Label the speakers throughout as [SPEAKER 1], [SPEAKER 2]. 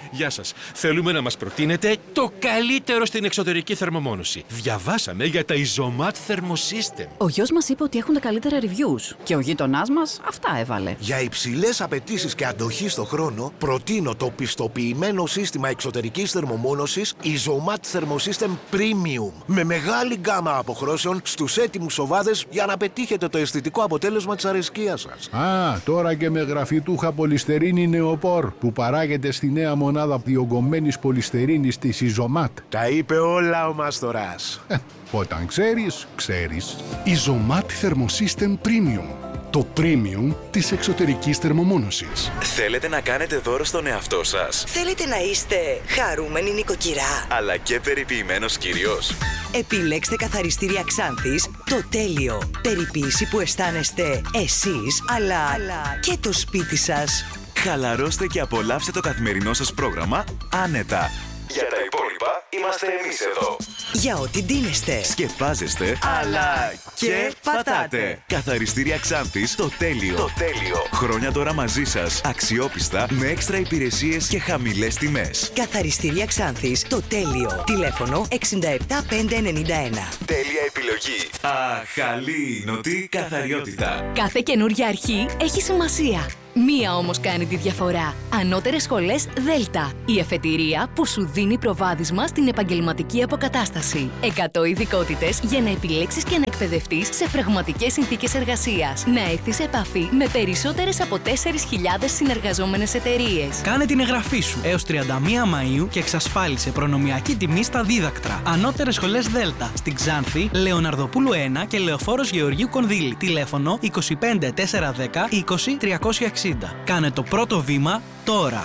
[SPEAKER 1] Γεια σας. Θέλουμε να μας προτείνετε το καλύτερο στην εξωτερική θερμομόνωση. Διαβάσαμε για τα Isomat Thermosystem.
[SPEAKER 2] Ο γιος μας είπε ότι έχουν τα καλύτερα reviews και ο γείτονάς μας αυτά έβαλε.
[SPEAKER 3] Για υψηλές απαιτήσεις και αντοχή στο χρόνο, προτείνω το πιστοποιημένο σύστημα εξωτερικής θερμομόνωσης Isomat Thermosystem Premium. Με μεγάλη γκάμα αποχρώσεων στους έτοιμους οβάδες για να πετύχετε το αισθητικό αποτέλεσμα της αρεσκίας σας.
[SPEAKER 4] Α, τώρα και με γραφιτούχα πολυστερίνη νεοπόρ που παράγεται στη νέα μονάδα διογκωμένης πολυστερίνης της Isomat.
[SPEAKER 3] Τα είπε όλα ο Μάστορας.
[SPEAKER 4] Όταν ξέρεις, ξέρεις.
[SPEAKER 5] Isomat Thermosystem Premium. Το premium της εξωτερικής θερμομόνωσης.
[SPEAKER 6] Θέλετε να κάνετε δώρο στον εαυτό σας?
[SPEAKER 7] Θέλετε να είστε χαρούμενη νοικοκυρά,
[SPEAKER 6] αλλά και περιποιημένος κύριος?
[SPEAKER 7] Επιλέξτε καθαριστήρια Ξάνθης το τέλειο. Περιποίηση που αισθάνεστε εσείς, αλλά και το σπίτι σας.
[SPEAKER 6] Χαλαρώστε και απολαύστε το καθημερινό σας πρόγραμμα άνετα. Για τα υπόλοιπα είμαστε εμείς εδώ.
[SPEAKER 7] Για ό,τι ντύνεστε,
[SPEAKER 6] σκεπάζεστε, αλλά και πατάτε. Καθαριστήρια Ξάνθης, το τέλειο. Το τέλειο. Χρόνια τώρα μαζί σας, αξιόπιστα, με έξτρα υπηρεσίες και χαμηλές τιμές.
[SPEAKER 7] Καθαριστήρια Ξάνθης, το τέλειο. Τηλέφωνο 67591.
[SPEAKER 6] Τέλεια επιλογή. Αχαλήνωτη καθαριότητα.
[SPEAKER 8] Κάθε καινούργια αρχή έχει σημασία. Μία όμως κάνει τη διαφορά. Ανώτερες σχολές Δέλτα. Η εφετηρία που σου δίνει προβάδισμα στην επαγγελματική αποκατάσταση. 100 ειδικότητες για να επιλέξεις και να εκπαιδευτείς σε πραγματικές συνθήκες εργασίας. Να έρθεις σε επαφή με περισσότερες από 4.000 συνεργαζόμενες εταιρείες.
[SPEAKER 9] Κάνε την εγγραφή σου έως 31 Μαΐου και εξασφάλισε προνομιακή τιμή στα δίδακτρα. Ανώτερες σχολές Δέλτα. Στην Ξάνθη, Λεωναρδοπούλου 1 και Λεωφόρος Γεωργίου Κονδύλη. Τηλέφωνο 25 410 20 360. Κάνε το πρώτο βήμα τώρα.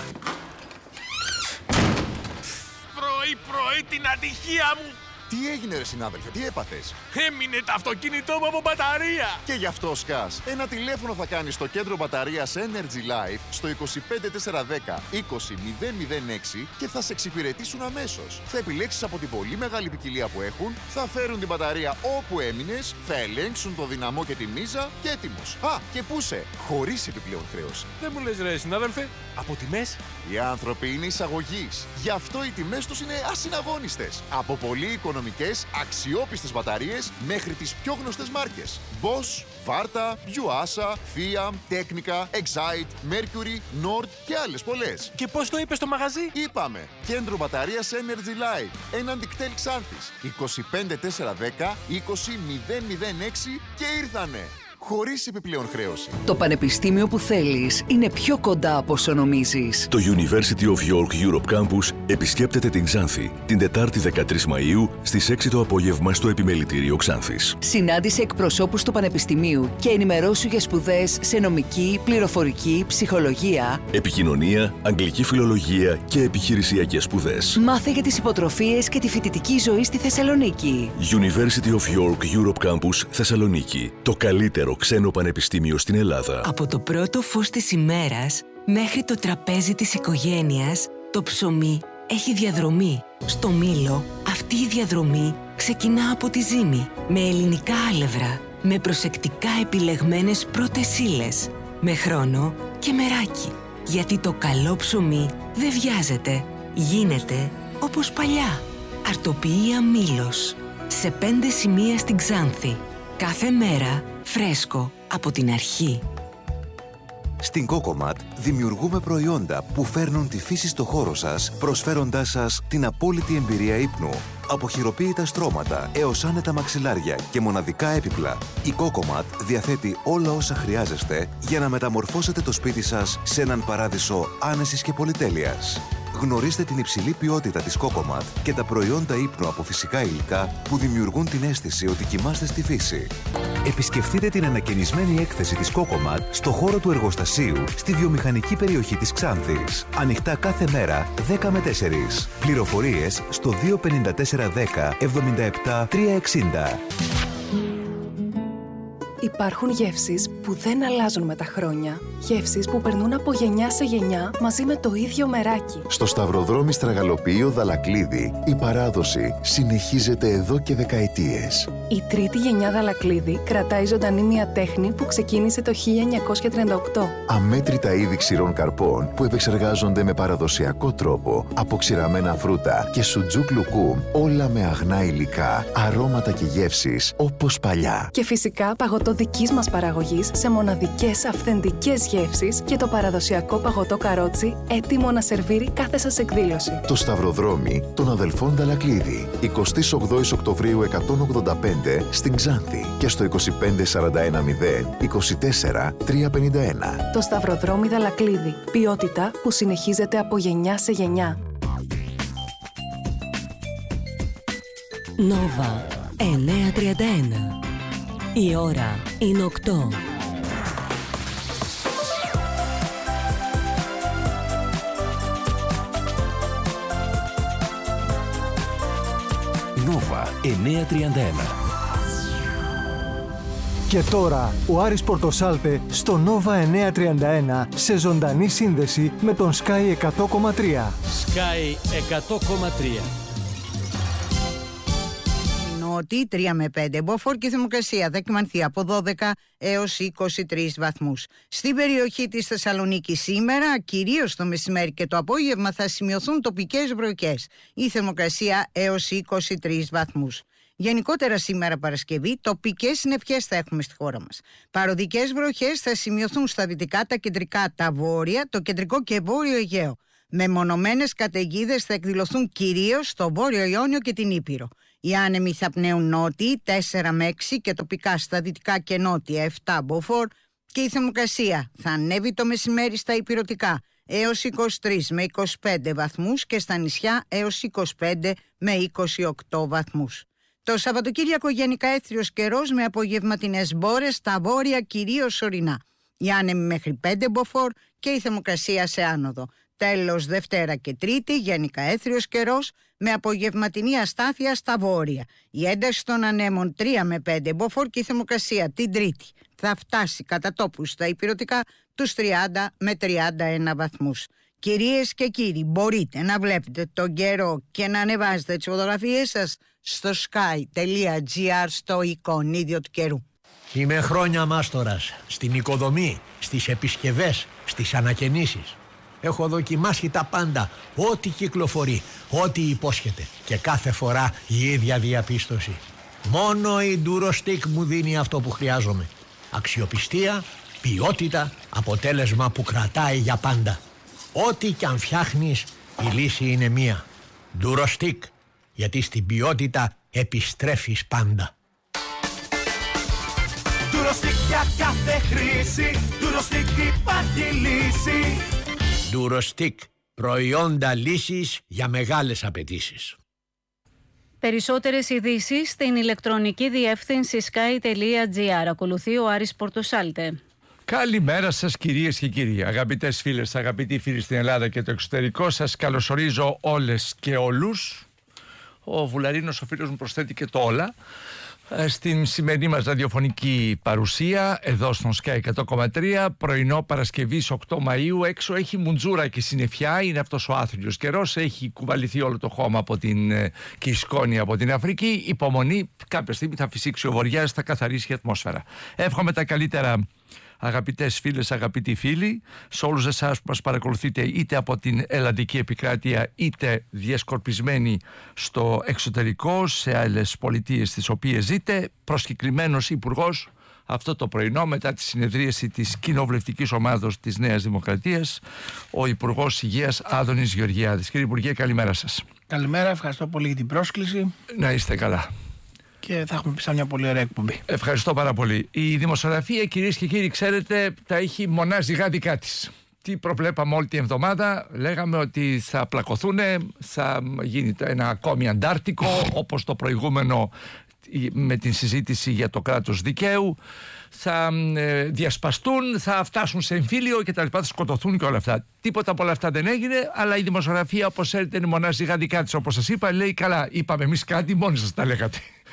[SPEAKER 1] Πρωί την ατυχία μου.
[SPEAKER 10] Τι έγινε ρε συνάδελφε, τι έπαθες?
[SPEAKER 1] Έμεινε το αυτοκίνητό μου από μπαταρία.
[SPEAKER 10] Και γι' αυτό σκάς. Ένα τηλέφωνο θα κάνεις στο κέντρο μπαταρίας Energy Life στο 25410 20006 και θα σε εξυπηρετήσουν αμέσως. Θα επιλέξεις από την πολύ μεγάλη ποικιλία που έχουν, θα φέρουν την μπαταρία όπου έμεινες, θα ελέγξουν το δυναμό και τη μίζα και έτοιμος. Α, και πούσε, χωρίς επιπλέον χρέωση.
[SPEAKER 1] Δεν μου λες ρε συνάδελφε, από τιμές?
[SPEAKER 10] Οι άνθρωποι είναι εισαγωγής. Γι' αυτό οι τιμές τους είναι ασυναγώνιστες. Από πολύ οικονομικές, αξιόπιστες μπαταρίες μέχρι τις πιο γνωστές μάρκες. Bosch, Varta, Yuasa, Fiat, Technica, Excite, Mercury, Nord και άλλες πολλές.
[SPEAKER 1] Και πώς το είπες στο μαγαζί?
[SPEAKER 10] Είπαμε, κέντρο μπαταρίας Energy Life, έναντι κτέλ Ξάνθης, 25410 20006 και ήρθανε. Χωρίς επιπλέον χρέωση.
[SPEAKER 2] Το πανεπιστήμιο που θέλεις είναι πιο κοντά από όσο νομίζεις.
[SPEAKER 11] Το University of York Europe Campus επισκέπτεται την Ξάνθη την Τετάρτη 13 Μαΐου στις 6 το απόγευμα στο Επιμελητήριο Ξάνθης.
[SPEAKER 2] Συνάντησε εκπροσώπους του Πανεπιστημίου και ενημερώσου για σπουδές σε νομική, πληροφορική, ψυχολογία,
[SPEAKER 11] επικοινωνία, αγγλική φιλολογία και επιχειρησιακές σπουδές.
[SPEAKER 2] Μάθε για τις υποτροφίες και τη φοιτητική ζωή στη Θεσσαλονίκη.
[SPEAKER 11] University of York Europe Campus Θεσσαλονίκη. Το καλύτερο ξένο πανεπιστήμιο στην Ελλάδα.
[SPEAKER 12] Από το πρώτο φως της ημέρας μέχρι το τραπέζι της οικογένειας, το ψωμί έχει διαδρομή. Στο Μήλο, αυτή η διαδρομή ξεκινά από τη ζύμη, με ελληνικά άλευρα, με προσεκτικά επιλεγμένες πρώτες ύλες, με χρόνο και μεράκι. Γιατί το καλό ψωμί δεν βιάζεται, γίνεται όπως παλιά. Αρτοποιία Μήλος, σε 5 σημεία στην Ξάνθη. Κάθε μέρα φρέσκο από την αρχή.
[SPEAKER 13] Στην Cocomat δημιουργούμε προϊόντα που φέρνουν τη φύση στο χώρο σας, προσφέροντάς σας την απόλυτη εμπειρία ύπνου. Από χειροποίητα στρώματα έως άνετα μαξιλάρια και μοναδικά έπιπλα, η Cocomat διαθέτει όλα όσα χρειάζεστε για να μεταμορφώσετε το σπίτι σας σε έναν παράδεισο άνεσης και πολυτέλειας. Γνωρίστε την υψηλή ποιότητα της Cocomat και τα προϊόντα ύπνου από φυσικά υλικά που δημιουργούν την αίσθηση ότι κοιμάστε στη φύση. Επισκεφτείτε την ανακαινισμένη έκθεση της Cocomat στο χώρο του εργοστασίου στη βιομηχανική περιοχή της Ξάνθης. Ανοιχτά κάθε μέρα 10 με 4. Πληροφορίες στο 25410 77 360.
[SPEAKER 14] Υπάρχουν γεύσεις που δεν αλλάζουν με τα χρόνια. Γεύσεις που περνούν από γενιά σε γενιά μαζί με το ίδιο μεράκι.
[SPEAKER 13] Στο Σταυροδρόμι Στραγαλοποιείο Δαλακλίδη, η παράδοση συνεχίζεται εδώ και δεκαετίες.
[SPEAKER 14] Η τρίτη γενιά Δαλακλίδη κρατάει ζωντανή μια τέχνη που ξεκίνησε το 1938.
[SPEAKER 13] Αμέτρητα είδη ξηρών καρπών που επεξεργάζονται με παραδοσιακό τρόπο από ξηραμένα φρούτα και σουτζούκ λουκούμ, όλα με αγνά υλικά, αρώματα και γεύσεις όπως παλιά.
[SPEAKER 14] Και φυσικά παγωτό δικής μας παραγωγής σε μοναδικές αυθεντικές γεύσεις και το παραδοσιακό παγωτό καρότσι έτοιμο να σερβίρει κάθε σας εκδήλωση.
[SPEAKER 13] Το Σταυροδρόμι των αδελφών Δαλακλίδη. 28 Οκτωβρίου 185 στην Ξάνθη και στο 25410 24 351.
[SPEAKER 14] Το Σταυροδρόμι Δαλακλίδη. Ποιότητα που συνεχίζεται από γενιά σε γενιά.
[SPEAKER 12] Νόβα 931. Η ώρα είναι 8.
[SPEAKER 11] Νόβα 931.
[SPEAKER 15] Και τώρα ο Άρης Πορτοσάλτε στο Νόβα 931 σε ζωντανή σύνδεση με τον Sky 100,3.
[SPEAKER 16] Sky 100,3.
[SPEAKER 17] Νότι 3 με 5, μποφόρ και θερμοκρασία δεκμανθεί από 12 έως 23 βαθμούς. Στην περιοχή της Θεσσαλονίκης σήμερα, κυρίως το μεσημέρι και το απόγευμα, θα σημειωθούν τοπικές βροχές. Η θερμοκρασία έως 23 βαθμούς. Γενικότερα σήμερα Παρασκευή, τοπικές συννεφιές θα έχουμε στη χώρα μας. Παροδικές βροχές θα σημειωθούν στα δυτικά, τα κεντρικά, τα βόρεια, το κεντρικό και βόρειο Αιγαίο. Μεμονωμένες καταιγίδες θα εκδηλωθούν κυρίως στο βόρειο Ιόνιο και την Ήπειρο. Οι άνεμοι θα πνέουν νότιοι 4 με 6 και τοπικά στα δυτικά και νότια 7 μποφόρ και η θερμοκρασία θα ανέβει το μεσημέρι στα ηπειρωτικά έως 23 με 25 βαθμούς και στα νησιά έως 25 με 28 βαθμούς. Το Σαββατοκύριακο γενικά έθριος καιρός με απογευματινές μπόρες στα βόρεια κυρίως ορεινά. Οι άνεμοι μέχρι 5 μποφόρ και η θερμοκρασία σε άνοδο. Τέλος Δευτέρα και Τρίτη γενικά έθριος καιρός με απογευματινή αστάθεια στα βόρεια. Η ένταση των ανέμων 3 με 5 μποφόρ και η θερμοκρασία την Τρίτη θα φτάσει κατά τόπους στα ηπειρωτικά τους 30 με 31 βαθμούς. Κυρίες και κύριοι, μπορείτε να βλέπετε τον καιρό και να ανεβάζετε τις φωτογραφίες σας στο sky.gr στο εικονίδιο του καιρού.
[SPEAKER 18] Είμαι χρόνια μάστορας στην οικοδομή, στις επισκευές, στις ανακαινήσεις. Έχω δοκιμάσει τα πάντα, ό,τι κυκλοφορεί, ό,τι υπόσχεται και κάθε φορά η ίδια διαπίστωση. Μόνο η Durostec μου δίνει αυτό που χρειάζομαι. Αξιοπιστία, ποιότητα, αποτέλεσμα που κρατάει για πάντα. Ό,τι κι αν φτιάχνεις, η λύση είναι μία. Durostec, γιατί στην ποιότητα επιστρέφεις πάντα.
[SPEAKER 19] Durostec για κάθε χρήση, Durostec υπάρχει λύση.
[SPEAKER 18] Durostec, προϊόντα λύσης για μεγάλες απαιτήσεις.
[SPEAKER 20] Περισσότερες ειδήσεις στην ηλεκτρονική διεύθυνση sky.gr. Ακολουθεί ο Άρης Πορτοσάλτε.
[SPEAKER 21] Καλημέρα σας κυρίες και κύριοι, αγαπητές φίλες, αγαπητοί φίλοι στην Ελλάδα και το εξωτερικό. Σας καλωσορίζω όλες και όλους. Ο Βουλαρίνος, ο φίλος μου, προσθέτει και το όλα στην σημερινή μας ραδιοφωνική παρουσία εδώ στον Sky 100,3. Πρωινό Παρασκευής 8 Μαΐου. Έξω έχει μουντζούρα και συννεφιά. Είναι αυτός ο άθλιος καιρός. Έχει κουβαληθεί όλο το χώμα και η σκόνη από την Αφρική. Υπομονή, κάποια στιγμή θα φυσήξει ο βοριάς, θα καθαρίσει η ατμόσφαιρα. Εύχομαι τα καλύτερα, αγαπητές φίλες, αγαπητοί φίλοι, σε όλους εσάς που μας παρακολουθείτε είτε από την ελλαδική επικράτεια είτε διασκορπισμένοι στο εξωτερικό, σε άλλες πολιτείες στις οποίες ζείτε. Προσκεκλημένος υπουργός αυτό το πρωινό μετά τη συνεδρίαση της κοινοβουλευτικής ομάδος της Νέας Δημοκρατίας, ο Υπουργός Υγείας Άδωνης Γεωργιάδης. Κύριε Υπουργέ, καλημέρα σας.
[SPEAKER 22] Καλημέρα, ευχαριστώ πολύ για την πρόσκληση.
[SPEAKER 21] Να είστε καλά.
[SPEAKER 22] Και θα έχουμε πει μια πολύ ωραία εκπομπή.
[SPEAKER 21] Ευχαριστώ πάρα πολύ. Η δημοσιογραφία, κυρίες και κύριοι, ξέρετε, τα έχει μονάζιγα δικά της. Τι προβλέπαμε όλη την εβδομάδα? Λέγαμε ότι θα πλακωθούν, θα γίνει ένα ακόμη Αντάρτικο, όπως το προηγούμενο με την συζήτηση για το κράτος δικαίου. Θα διασπαστούν, θα φτάσουν σε εμφύλιο κτλ. Θα σκοτωθούν και όλα αυτά. Τίποτα από όλα αυτά δεν έγινε, αλλά η δημοσιογραφία, όπως ξέρετε, είναι μονάζιγα δικά της. Όπως σας είπα, λέει καλά, είπαμε εμείς κάτι, μόνοι σας τα λέγατε.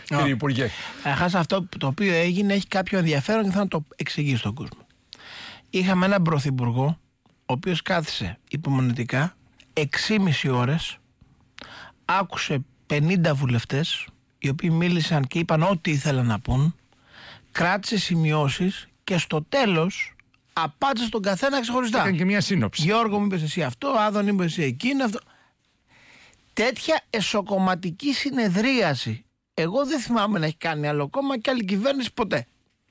[SPEAKER 21] κύριε Υπουργέ.
[SPEAKER 22] Αυτό το οποίο έγινε έχει κάποιο ενδιαφέρον και θα το εξηγήσω στον κόσμο. Είχαμε έναν πρωθυπουργό, ο οποίος κάθισε υπομονετικά 6,5 ώρες, άκουσε 50 βουλευτές, οι οποίοι μίλησαν και είπαν ό,τι ήθελαν να πούν, κράτησε σημειώσεις και στο τέλος απάντησε στον καθένα ξεχωριστά.
[SPEAKER 21] Έκανε και μια σύνοψη.
[SPEAKER 22] Γιώργο, μου είπες εσύ αυτό, Άδων, είπες εσύ εκείνο, αυτό. Τέτοια εσωκομματική συνεδρίαση εγώ δεν θυμάμαι να έχει κάνει άλλο κόμμα και άλλη κυβέρνηση ποτέ.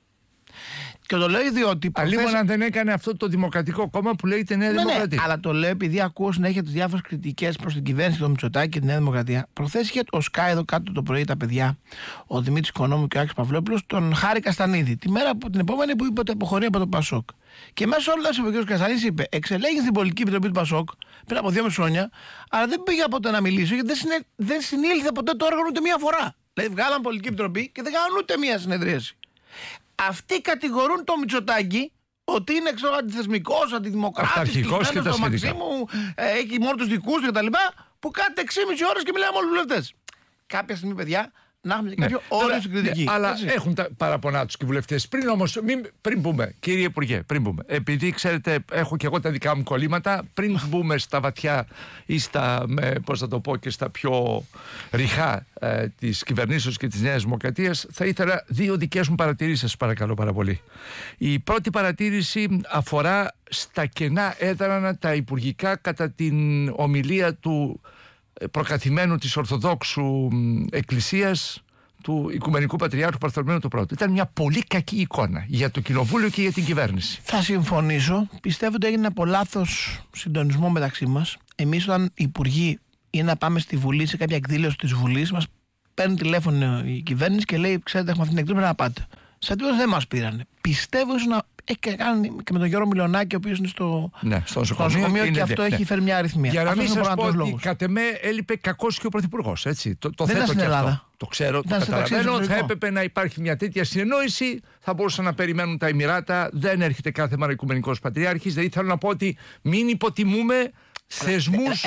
[SPEAKER 22] Και το λέω διότι.
[SPEAKER 21] Αλλήμον αν δεν έκανε αυτό το Δημοκρατικό Κόμμα που λέγεται Νέα Δημοκρατία.
[SPEAKER 22] Ναι, αλλά το λέω επειδή ακούω συνέχεια τις διάφορες κριτικές προς την κυβέρνηση, τον Μητσοτάκη και τη Νέα Δημοκρατία. Προχθές είχε ο Sky εδώ κάτω το πρωί τα παιδιά, ο Δημήτρης Οικονόμου και ο Άκης Παυλόπουλος, τον Χάρη Καστανίδη. Την επόμενη που είπε ότι αποχωρεί από το Πασόκ. Και μέσα όλα ο κ. Καστανίδης είπε: εξελέγει στην πολιτική επιτροπή του Πασόκ πριν από 2,5 χρόνια, αλλά δεν πήγα ποτέ να μιλήσω γιατί δεν συνήλθε ποτέ το όργανο ούτε μία φορά. Δηλαδή βγάλαν πολιτική επιτροπή και δεν κάνουν ούτε μία συνεδρίαση. Αυτοί κατηγορούν τον Μητσοτάκη ότι είναι αντιθεσμικός, αντιδημοκράτης, κλεισμένος στο Μαξίμου, έχει μόνο τους δικούς του κτλ. Που κάτε 6,5 ώρες και μιλάμε με όλους τους βουλευτές. Κάποια στιγμή, παιδιά, να έχουμε κάποιο όριο στην κριτική.
[SPEAKER 21] Αλλά έχουν τα παραπονά τους και οι βουλευτές. Πριν πούμε, κύριε Υπουργέ, επειδή ξέρετε, έχω και εγώ τα δικά μου κολλήματα, πριν μπούμε στα βαθιά ή στα, πώς θα το πω, και στα πιο ρηχά της κυβερνήσεως και της Νέας Δημοκρατίας, θα ήθελα 2 δικές μου παρατηρήσεις, σας παρακαλώ πάρα πολύ. Η πρώτη παρατήρηση αφορά στα κενά έδρανα τα υπουργικά κατά την ομιλία του προκαθημένου της Ορθοδόξου Εκκλησίας του Οικουμενικού Πατριάρχου Παρθολομαίου του Πρώτου. Ήταν μια πολύ κακή εικόνα για το Κοινοβούλιο και για την κυβέρνηση.
[SPEAKER 22] Θα συμφωνήσω. Πιστεύω ότι έγινε από λάθος συντονισμό μεταξύ μας. Εμείς, όταν οι υπουργοί είναι να πάμε στη Βουλή, σε κάποια εκδήλωση της Βουλής, μας παίρνει τηλέφωνο η κυβέρνηση και λέει: ξέρετε, έχουμε αυτή την εκδήλωση, να πάτε. Σαν τίποτα δεν μας πήρανε. Πιστεύω ίσως να έχει κάνει και με τον Γιώργο Μιλονάκη, ο οποίος είναι στο νοσοκομείο και αυτό έχει φέρει μια αριθμία.
[SPEAKER 21] Για να μην σας πω ότι κατ' εμέ έλειπε κακός και ο Πρωθυπουργός. Το
[SPEAKER 22] δεν
[SPEAKER 21] θέτω
[SPEAKER 22] στην Ελλάδα.
[SPEAKER 21] Αυτό. Το ξέρω, το καταλαβαίνω. Θα έπρεπε να υπάρχει μια τέτοια συνεννόηση. Θα μπορούσαν να περιμένουν τα Εμιράτα. Δεν έρχεται κάθε μέρα Οικουμενικός Πατριάρχης. Δηλαδή θέλω να πω ότι μην υποτιμούμε θεσμούς.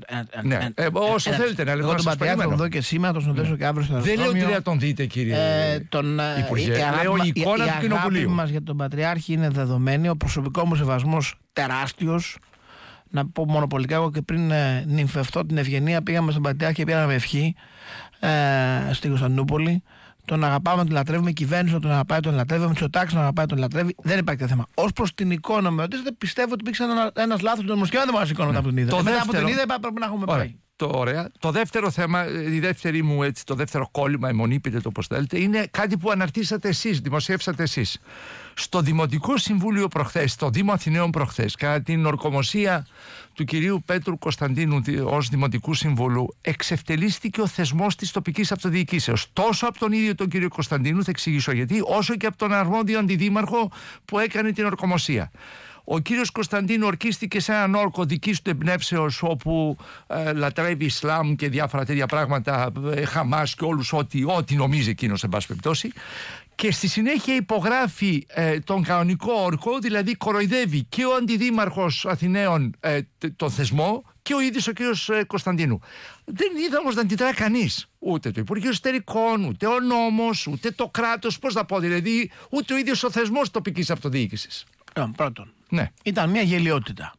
[SPEAKER 21] Όσο θέλετε να λέτε.
[SPEAKER 22] Εγώ τον Πατριάρχη εδώ και σήμερα, τον συνοδεύσω και αύριο στο αεροδρόμιο.
[SPEAKER 21] Δεν λέω ότι θα τον δείτε, κύριε Υπουργέ. Λέω η εικόνα του Κοινοβουλίου.
[SPEAKER 22] Η αγάπη μας για τον Πατριάρχη είναι δεδομένη. Ο προσωπικό μου σεβασμός τεράστιος. Να πω μονοπολικά, εγώ και πριν νυμφευτώ την Ευγενία, πήγαμε στον Πατριάρχη και πήγαμε ευχή στην Κωνσταντινούπολη. Τον αγαπάμε, τον λατρεύουμε. Η κυβέρνηση τον αγαπάει, τον λατρεύει. Ο Μητσοτάκης τον αγαπάει, τον λατρεύει. Δεν υπάρχει το θέμα. Ως προς την εικόνα, με ρωτήσατε, πιστεύω ότι υπήρξε ένας λάθος του δημοσιογράφου. Δεν μας εικόνα από τον είδα. Μετά από την είδα, πρέπει να έχουμε πάει.
[SPEAKER 21] Ωραία. Το δεύτερο θέμα, το δεύτερο κόλλημα, αιμονή, πείτε το πώς θέλετε, είναι κάτι που αναρτήσατε εσείς, δημοσιεύσατε εσείς. Στο Δημοτικό Συμβούλιο προχθές, στο Δήμο Αθηναίων προχθές, κατά την ορκομοσία του κυρίου Πέτρου Κωνσταντίνου ως Δημοτικού Συμβούλου, εξευτελίστηκε ο θεσμός της τοπικής αυτοδιοικήσεως. Τόσο από τον ίδιο τον κύριο Κωνσταντίνου, θα εξηγήσω γιατί, όσο και από τον αρμόδιο αντιδήμαρχο που έκανε την ορκομοσία. Ο κύριος Κωνσταντίνου ορκίστηκε σε έναν όρκο δικής του εμπνεύσεως, όπου λατρεύει Ισλάμ και διάφορα τέτοια πράγματα, Χαμάς και όλους, ό,τι νομίζει εκείνος, εν πάση περιπτώσει. Και στη συνέχεια υπογράφει τον κανονικό όρκο, δηλαδή κοροϊδεύει και ο αντιδήμαρχος Αθηναίων τον θεσμό και ο ίδιος ο κύριος Κωνσταντίνου. Δεν είδα όμως να αντιδρά κανείς. Ούτε το Υπουργείο Εσωτερικών, ούτε ο νόμος, ούτε το κράτος, πώς να πω, δηλαδή, ούτε ο ίδιος ο θεσμός τοπικής αυτοδιοίκησης.
[SPEAKER 22] Πρώτον,
[SPEAKER 21] ναι.
[SPEAKER 22] Ήταν μια γελιότητα,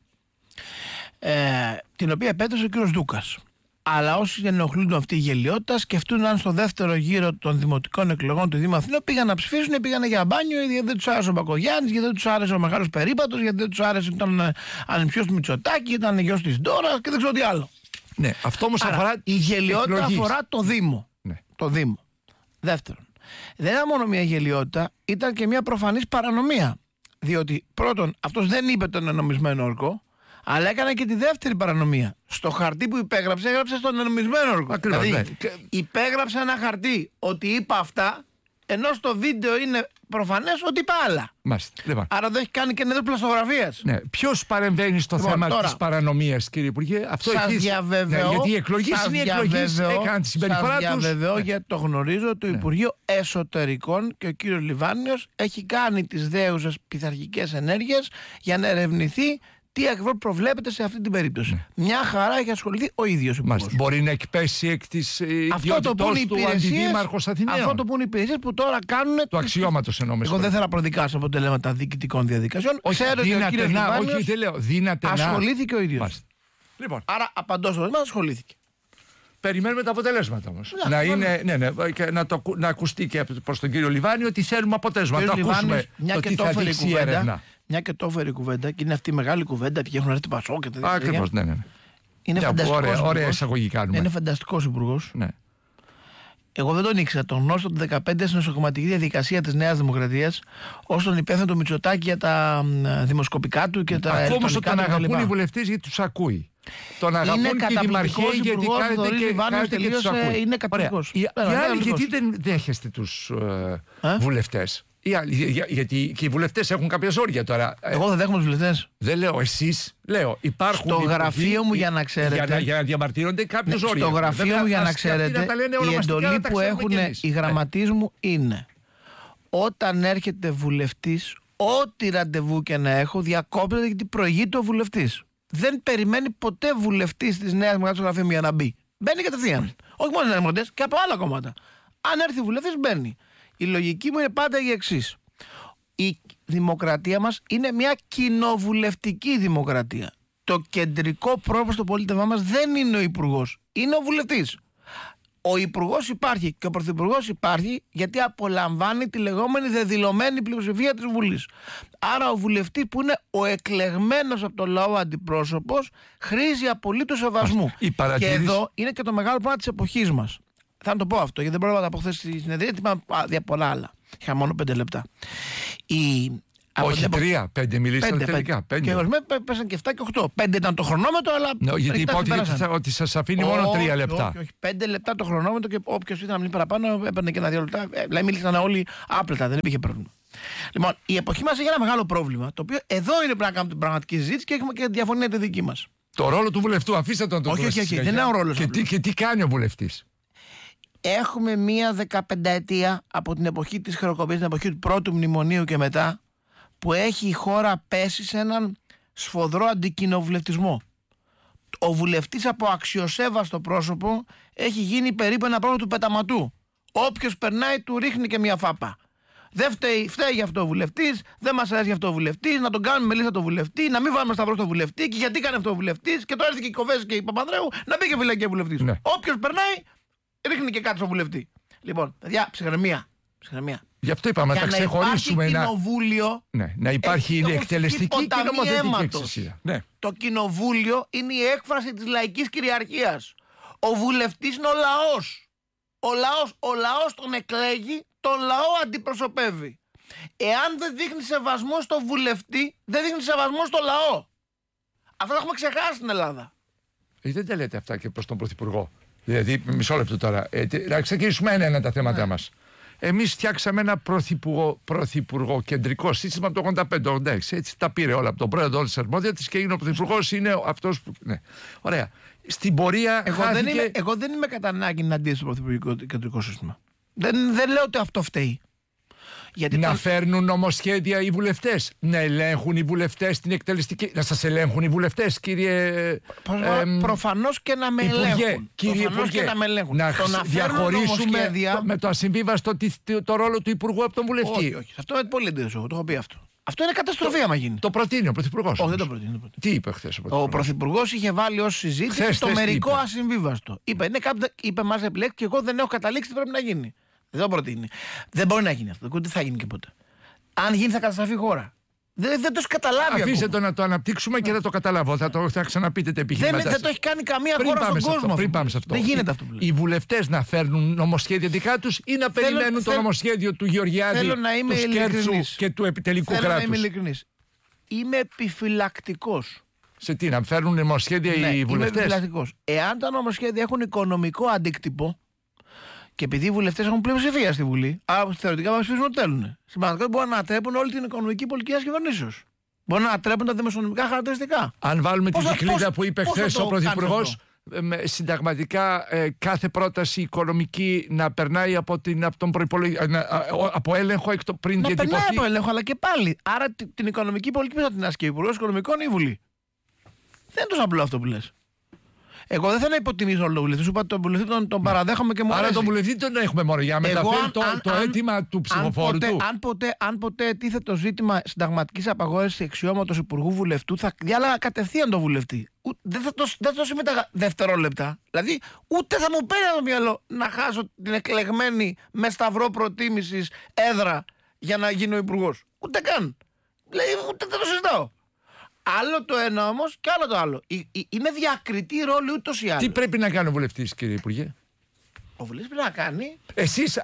[SPEAKER 22] την οποία επέτρεψε ο κύριος Δούκας. Αλλά όσοι ενοχλούν αυτή η γελιότητα, σκεφτούν αν στο δεύτερο γύρο των δημοτικών εκλογών του Δήμου Αθηνών πήγαν να ψηφίσουν ή πήγαν για μπάνιο, γιατί δεν τους άρεσε ο Μπακογιάννης, γιατί δεν τους άρεσε ο Μεγάλος Περίπατος, γιατί δεν τους άρεσε τον ανιψιός του Μητσοτάκη, γιατί ήταν γιος της Ντόρας και δεν ξέρω τι άλλο.
[SPEAKER 21] Ναι, αυτό όμως αφορά.
[SPEAKER 22] Η γελιότητα αφορά το Δήμο.
[SPEAKER 21] Ναι.
[SPEAKER 22] Το Δήμο. Δεύτερον, δεν ήταν μόνο μια γελιότητα, ήταν και μια προφανής παρανομία. Διότι πρώτον, αυτός δεν είπε τον ενομισμένο όρκο, αλλά έκανε και τη δεύτερη παρανομία. Στο χαρτί που υπέγραψε, έγραψε στον ενομισμένο όρκο.
[SPEAKER 21] Ακριβώς,
[SPEAKER 22] δηλαδή,
[SPEAKER 21] ναι.
[SPEAKER 22] υπέγραψε ένα χαρτί ότι είπα αυτά, ενώ στο βίντεο είναι προφανές ότι είπα άλλα.
[SPEAKER 21] Μάλιστα. Λοιπόν.
[SPEAKER 22] Άρα δεν έχει κάνει και νέες πλαστογραφίες.
[SPEAKER 21] Ναι. Ποιος παρεμβαίνει στο θέμα της παρανομίας, κύριε Υπουργέ? Αυτό
[SPEAKER 22] σας διαβεβαιώ.
[SPEAKER 21] Ναι, γιατί οι εκλογείς είναι οι εκλογείς, έκαναν τη συμπεριφορά τους.
[SPEAKER 22] Σας διαβεβαιώ,
[SPEAKER 21] ναι.
[SPEAKER 22] γιατί το γνωρίζω, το Υπουργείο Εσωτερικών και ο κύριος Λιβάνιος έχει κάνει τις δέουσες πειθαρχικές ενέργειες για να ερευνηθεί τι ακριβώς προβλέπεται σε αυτή την περίπτωση. Μια χαρά έχει ασχοληθεί ο ίδιος.
[SPEAKER 21] Μπορεί να εκπέσει εκ της ιδιότητός του αντιδήμαρχος Αθηναίων.
[SPEAKER 22] Αυτό το πούν οι υπηρεσίες που τώρα κάνουν.
[SPEAKER 21] Το αξιώματος εννοώ.
[SPEAKER 22] Εγώ δεν θέλω να προδικάσω αποτελέσματα διοικητικών διαδικασιών. Ξέρω ότι ο κύριος Λιβάνιος ασχολήθηκε ο ίδιος.
[SPEAKER 21] Λοιπόν.
[SPEAKER 22] Άρα απαντώ στο ερώτημα, ασχολήθηκε.
[SPEAKER 21] Περιμένουμε τα αποτελέσματα όμως. Να ακουστεί και προς τον κύριο Λιβάνιο ότι θέλουμε αποτέλεσμα. Να το ακούσουμε το τι θα δείξει η έρευνα.
[SPEAKER 22] Μια και το έφερε η κουβέντα, και είναι αυτή η μεγάλη κουβέντα και έχουν έρθει Πασό και τέτοια.
[SPEAKER 21] Ακριβώς, ναι.
[SPEAKER 22] Είναι φανταστικός.
[SPEAKER 21] Ωραία εισαγωγή κάνουμε.
[SPEAKER 22] Είναι φανταστικός υπουργός.
[SPEAKER 21] Ναι.
[SPEAKER 22] Εγώ δεν τον ήξερα. Τον γνώρισα το 2015 στην νοσοκομματική διαδικασία της Νέας Δημοκρατίας ως τον υπεύθυνο του Μητσοτάκη για τα δημοσκοπικά του και τα
[SPEAKER 21] ακόμα
[SPEAKER 22] ηλεκτρονικά
[SPEAKER 21] τον αγαπούν οι βουλευτές γιατί τους ακούει. Τον αγαπούν και οι δημαρχαίοι γιατί κάνετε και τους ακούει.
[SPEAKER 22] Είναι καταπληκτικός.
[SPEAKER 21] Οι άλλοι γιατί δεν δέχεστε τους βουλευτές? Γιατί και οι βουλευτές έχουν κάποια ζόρια τώρα.
[SPEAKER 22] Εγώ δεν δέχομαι τους βουλευτές.
[SPEAKER 21] Δεν λέω εσείς, λέω υπάρχουν.
[SPEAKER 22] Στο γραφείο μου, για να ξέρετε.
[SPEAKER 21] Για να διαμαρτύρονται κάποιο ζόρια.
[SPEAKER 22] Στο γραφείο μου, για να ξέρετε, η εντολή που έχουν οι γραμματείς μου είναι όταν έρχεται βουλευτής, ό,τι ραντεβού και να έχω, διακόπτεται γιατί προηγείται ο βουλευτής. Δεν περιμένει ποτέ βουλευτής της Νέας Δημοκρατίας στο γραφείο μου για να μπει. Μπαίνει κατευθείαν. Όχι μόνο οι Νέες Δημοκρατίες, και από άλλα κόμματα. Αν έρθει βουλευτής, μπαίνει. Η λογική μου είναι πάντα η εξής. Η δημοκρατία μας είναι μια κοινοβουλευτική δημοκρατία. Το κεντρικό πρόβλημα στο πολίτευμα μας δεν είναι ο υπουργός, είναι ο βουλευτής. Ο υπουργός υπάρχει και ο πρωθυπουργός υπάρχει γιατί απολαμβάνει τη λεγόμενη δεδηλωμένη πλειοψηφία της Βουλής. Άρα ο βουλευτής που είναι ο εκλεγμένος από το λαό αντιπρόσωπος χρήζει απολύτως σεβασμού. Και εδώ είναι και το μεγάλο πρόβλημα της εποχής μας. Θα το πω αυτό γιατί δεν πρόλαβα από χθες στη συνεδρία, είπα για πολλά άλλα. Είχα μόνο 5 λεπτά.
[SPEAKER 21] Όχι 3, 5 μιλήσατε τελικά. 5.
[SPEAKER 22] Και ορισμένοι πέσαν και 7 και 8. 5 ήταν το χρονόμετρο, αλλά.
[SPEAKER 21] Γιατί είπα ότι σας αφήνει μόνο 3 λεπτά.
[SPEAKER 22] Όχι, 5 λεπτά το χρονόμετρο και όποιος ήθελε να μιλήσει παραπάνω έπαιρνε και 1-2 λεπτά. Δηλαδή μίλησαν όλοι άπλετα, δεν υπήρχε πρόβλημα. Λοιπόν, η εποχή μας έχει ένα μεγάλο πρόβλημα, το οποίο εδώ είναι πρέπει να κάνουμε την πραγματική συζήτηση και έχουμε και διαφωνία τη δική μας.
[SPEAKER 21] Το ρόλο του βουλευτού, αφήστε τον το
[SPEAKER 22] όχι, δεν είναι ο ρόλος.
[SPEAKER 21] Και τι κάνει ο βουλευτής?
[SPEAKER 22] Έχουμε μία 15ετία από την εποχή της χρεοκοπίας, την εποχή του πρώτου μνημονίου και μετά, που έχει η χώρα πέσει σε έναν σφοδρό αντικοινοβουλευτισμό. Ο βουλευτής από αξιοσέβαστο πρόσωπο έχει γίνει περίπου ένα πρόσωπο του πεταματού. Όποιος περνάει του ρίχνει και μια φάπα. Δεν φταίει γι' αυτό ο βουλευτής, δεν μας αρέσει γι' αυτό ο βουλευτής, να τον κάνουμε με λίστα το βουλευτή, να μην βάλουμε σταυρό στο βουλευτή και γιατί κάνει αυτό ο βουλευτής και τώρα έρθει και η Κοβέση και η Παπανδρέου να μπει και φυλακή ο βουλευτής. Ναι. Όποιος περνάει ρίχνει και κάτι στο βουλευτή. Λοιπόν, παιδιά, ψυχραιμία.
[SPEAKER 21] Γι' αυτό είπαμε να τα ξεχωρίσουμε.
[SPEAKER 22] Να
[SPEAKER 21] υπάρχει η εκτελεστική και νομοθετική εξουσία. Ναι.
[SPEAKER 22] Το κοινοβούλιο είναι η έκφραση της λαϊκής κυριαρχίας. Ο βουλευτής είναι ο λαός. Ο λαός τον εκλέγει, τον λαό αντιπροσωπεύει. Εάν δεν δείχνει σεβασμό στο βουλευτή, δεν δείχνει σεβασμό στο λαό. Αυτό το έχουμε ξεχάσει στην Ελλάδα.
[SPEAKER 21] Δεν τα λέτε αυτά και προς τον Πρωθυπουργό? Δηλαδή, μισό λεπτό τώρα. Να ξεκινήσουμε ένα τα θέματα μας. Εμείς φτιάξαμε ένα πρωθυπουργό κεντρικό σύστημα από το 85-86. Έτσι τα πήρε όλα από τον πρόεδρο όλη τη αρμόδια τη και έγινε ο πρωθυπουργός, είναι αυτός που. Ναι. Ωραία. Στην πορεία.
[SPEAKER 22] Εγώ δεν είμαι κατά ανάγκη εναντίον στο πρωθυπουργικό κεντρικό σύστημα. Δεν λέω ότι αυτό φταίει.
[SPEAKER 21] Να φέρνουν νομοσχέδια οι βουλευτές, να ελέγχουν οι βουλευτές την εκτελεστική. Να σας ελέγχουν οι βουλευτές, κύριε.
[SPEAKER 22] Προφανώς και να με ελέγχουν.
[SPEAKER 21] Κύριε Υπουργέ, να διαχωρίσουμε με το ασυμβίβαστο το ρόλο του Υπουργού από τον βουλευτή.
[SPEAKER 22] Όχι. Αυτό είναι πολύ εντύπωση. Το έχω πει αυτό. Αυτό είναι καταστροφή άμα γίνει.
[SPEAKER 21] Το προτείνει ο Πρωθυπουργός.
[SPEAKER 22] Όχι, δεν το προτείνει.
[SPEAKER 21] Τι είπε χθες
[SPEAKER 22] ο Πρωθυπουργός? Είχε βάλει ως συζήτηση το μερικό ασυμβίβαστο. Είπε μας επιλέξει και εγώ δεν έχω καταλήξει τι πρέπει να γίνει. Δεν το προτείνει. Δεν μπορεί να γίνει αυτό. Δεν θα γίνει και ποτέ. Αν γίνει, θα καταστραφεί η χώρα. Δεν το έχει καταλάβει.
[SPEAKER 21] Αφήστε το να το αναπτύξουμε και θα το καταλάβω. Θα ξαναπείτε τα επιχειρήματα.
[SPEAKER 22] Δεν το έχει κάνει καμία χώρα στον κόσμο.
[SPEAKER 21] Πριν πάμε σε αυτό.
[SPEAKER 22] Δεν γίνεται αυτό.
[SPEAKER 21] Οι βουλευτές να φέρνουν νομοσχέδια δικά τους ή να περιμένουν το νομοσχέδιο του Γεωργιάδη, του Σκέρτσου και του επιτελικού κράτους?
[SPEAKER 22] Θέλω να είμαι ειλικρινής. Είμαι επιφυλακτικός.
[SPEAKER 21] Σε τι, να φέρνουν νομοσχέδια οι βουλευτές?
[SPEAKER 22] Είμαι επιφυλακτικός. Εάν τα νομοσχέδια έχουν οικονομικό αντίκτυπο. Και επειδή οι βουλευτές έχουν πλειοψηφία στη Βουλή, άρα θεωρητικά μας ψηφίζουν ότι θέλουν. Στην πραγματικότητα μπορούν να ανατρέπουν όλη την οικονομική πολιτική της κυβερνήσεως. Μπορούν να ανατρέπουν τα δημοσιονομικά χαρακτηριστικά.
[SPEAKER 21] Αν βάλουμε την κυκλίδα που είπε χθες ο Πρωθυπουργός, συνταγματικά κάθε πρόταση οικονομική να περνάει από έλεγχο πριν διατυπωθεί.
[SPEAKER 22] Να περνάει από έλεγχο, αλλά και πάλι. Άρα την οικονομική πολιτική θα την ασκεί ο Υπουργός Οικονομικών ή η Βουλή? Δεν είναι τόσο απλό αυτό που λες. Εγώ δεν θέλω να υποτιμήσω όλο τον βουλευτή. Σου είπα τον βουλευτή τον παραδέχομαι και μου αρέσει.
[SPEAKER 21] Άρα τον βουλευτή τον έχουμε μόνο για να μεταφέρει το αίτημα του ψηφοφόρου του.
[SPEAKER 22] Αν ποτέ τίθεται το ζήτημα συνταγματικής απαγόρευσης αξιώματος υπουργού βουλευτού, θα διάλεγα κατευθείαν τον βουλευτή. Δεν θα το συμμεταγα δευτερόλεπτα. Δηλαδή, ούτε θα μου παίρνει το μυαλό να χάσω την εκλεγμένη με σταυρό προτίμησης έδρα για να γίνω υπουργός. Ούτε καν. Δηλαδή, ούτε δεν το συζητάω. Άλλο το ένα όμως και άλλο το άλλο. Είναι διακριτή ρόλη ούτως ή άλλως.
[SPEAKER 21] Τι πρέπει να κάνει ο βουλευτής, κύριε Υπουργέ?
[SPEAKER 22] Ο βουλευτής πρέπει να κάνει.
[SPEAKER 21] Εσείς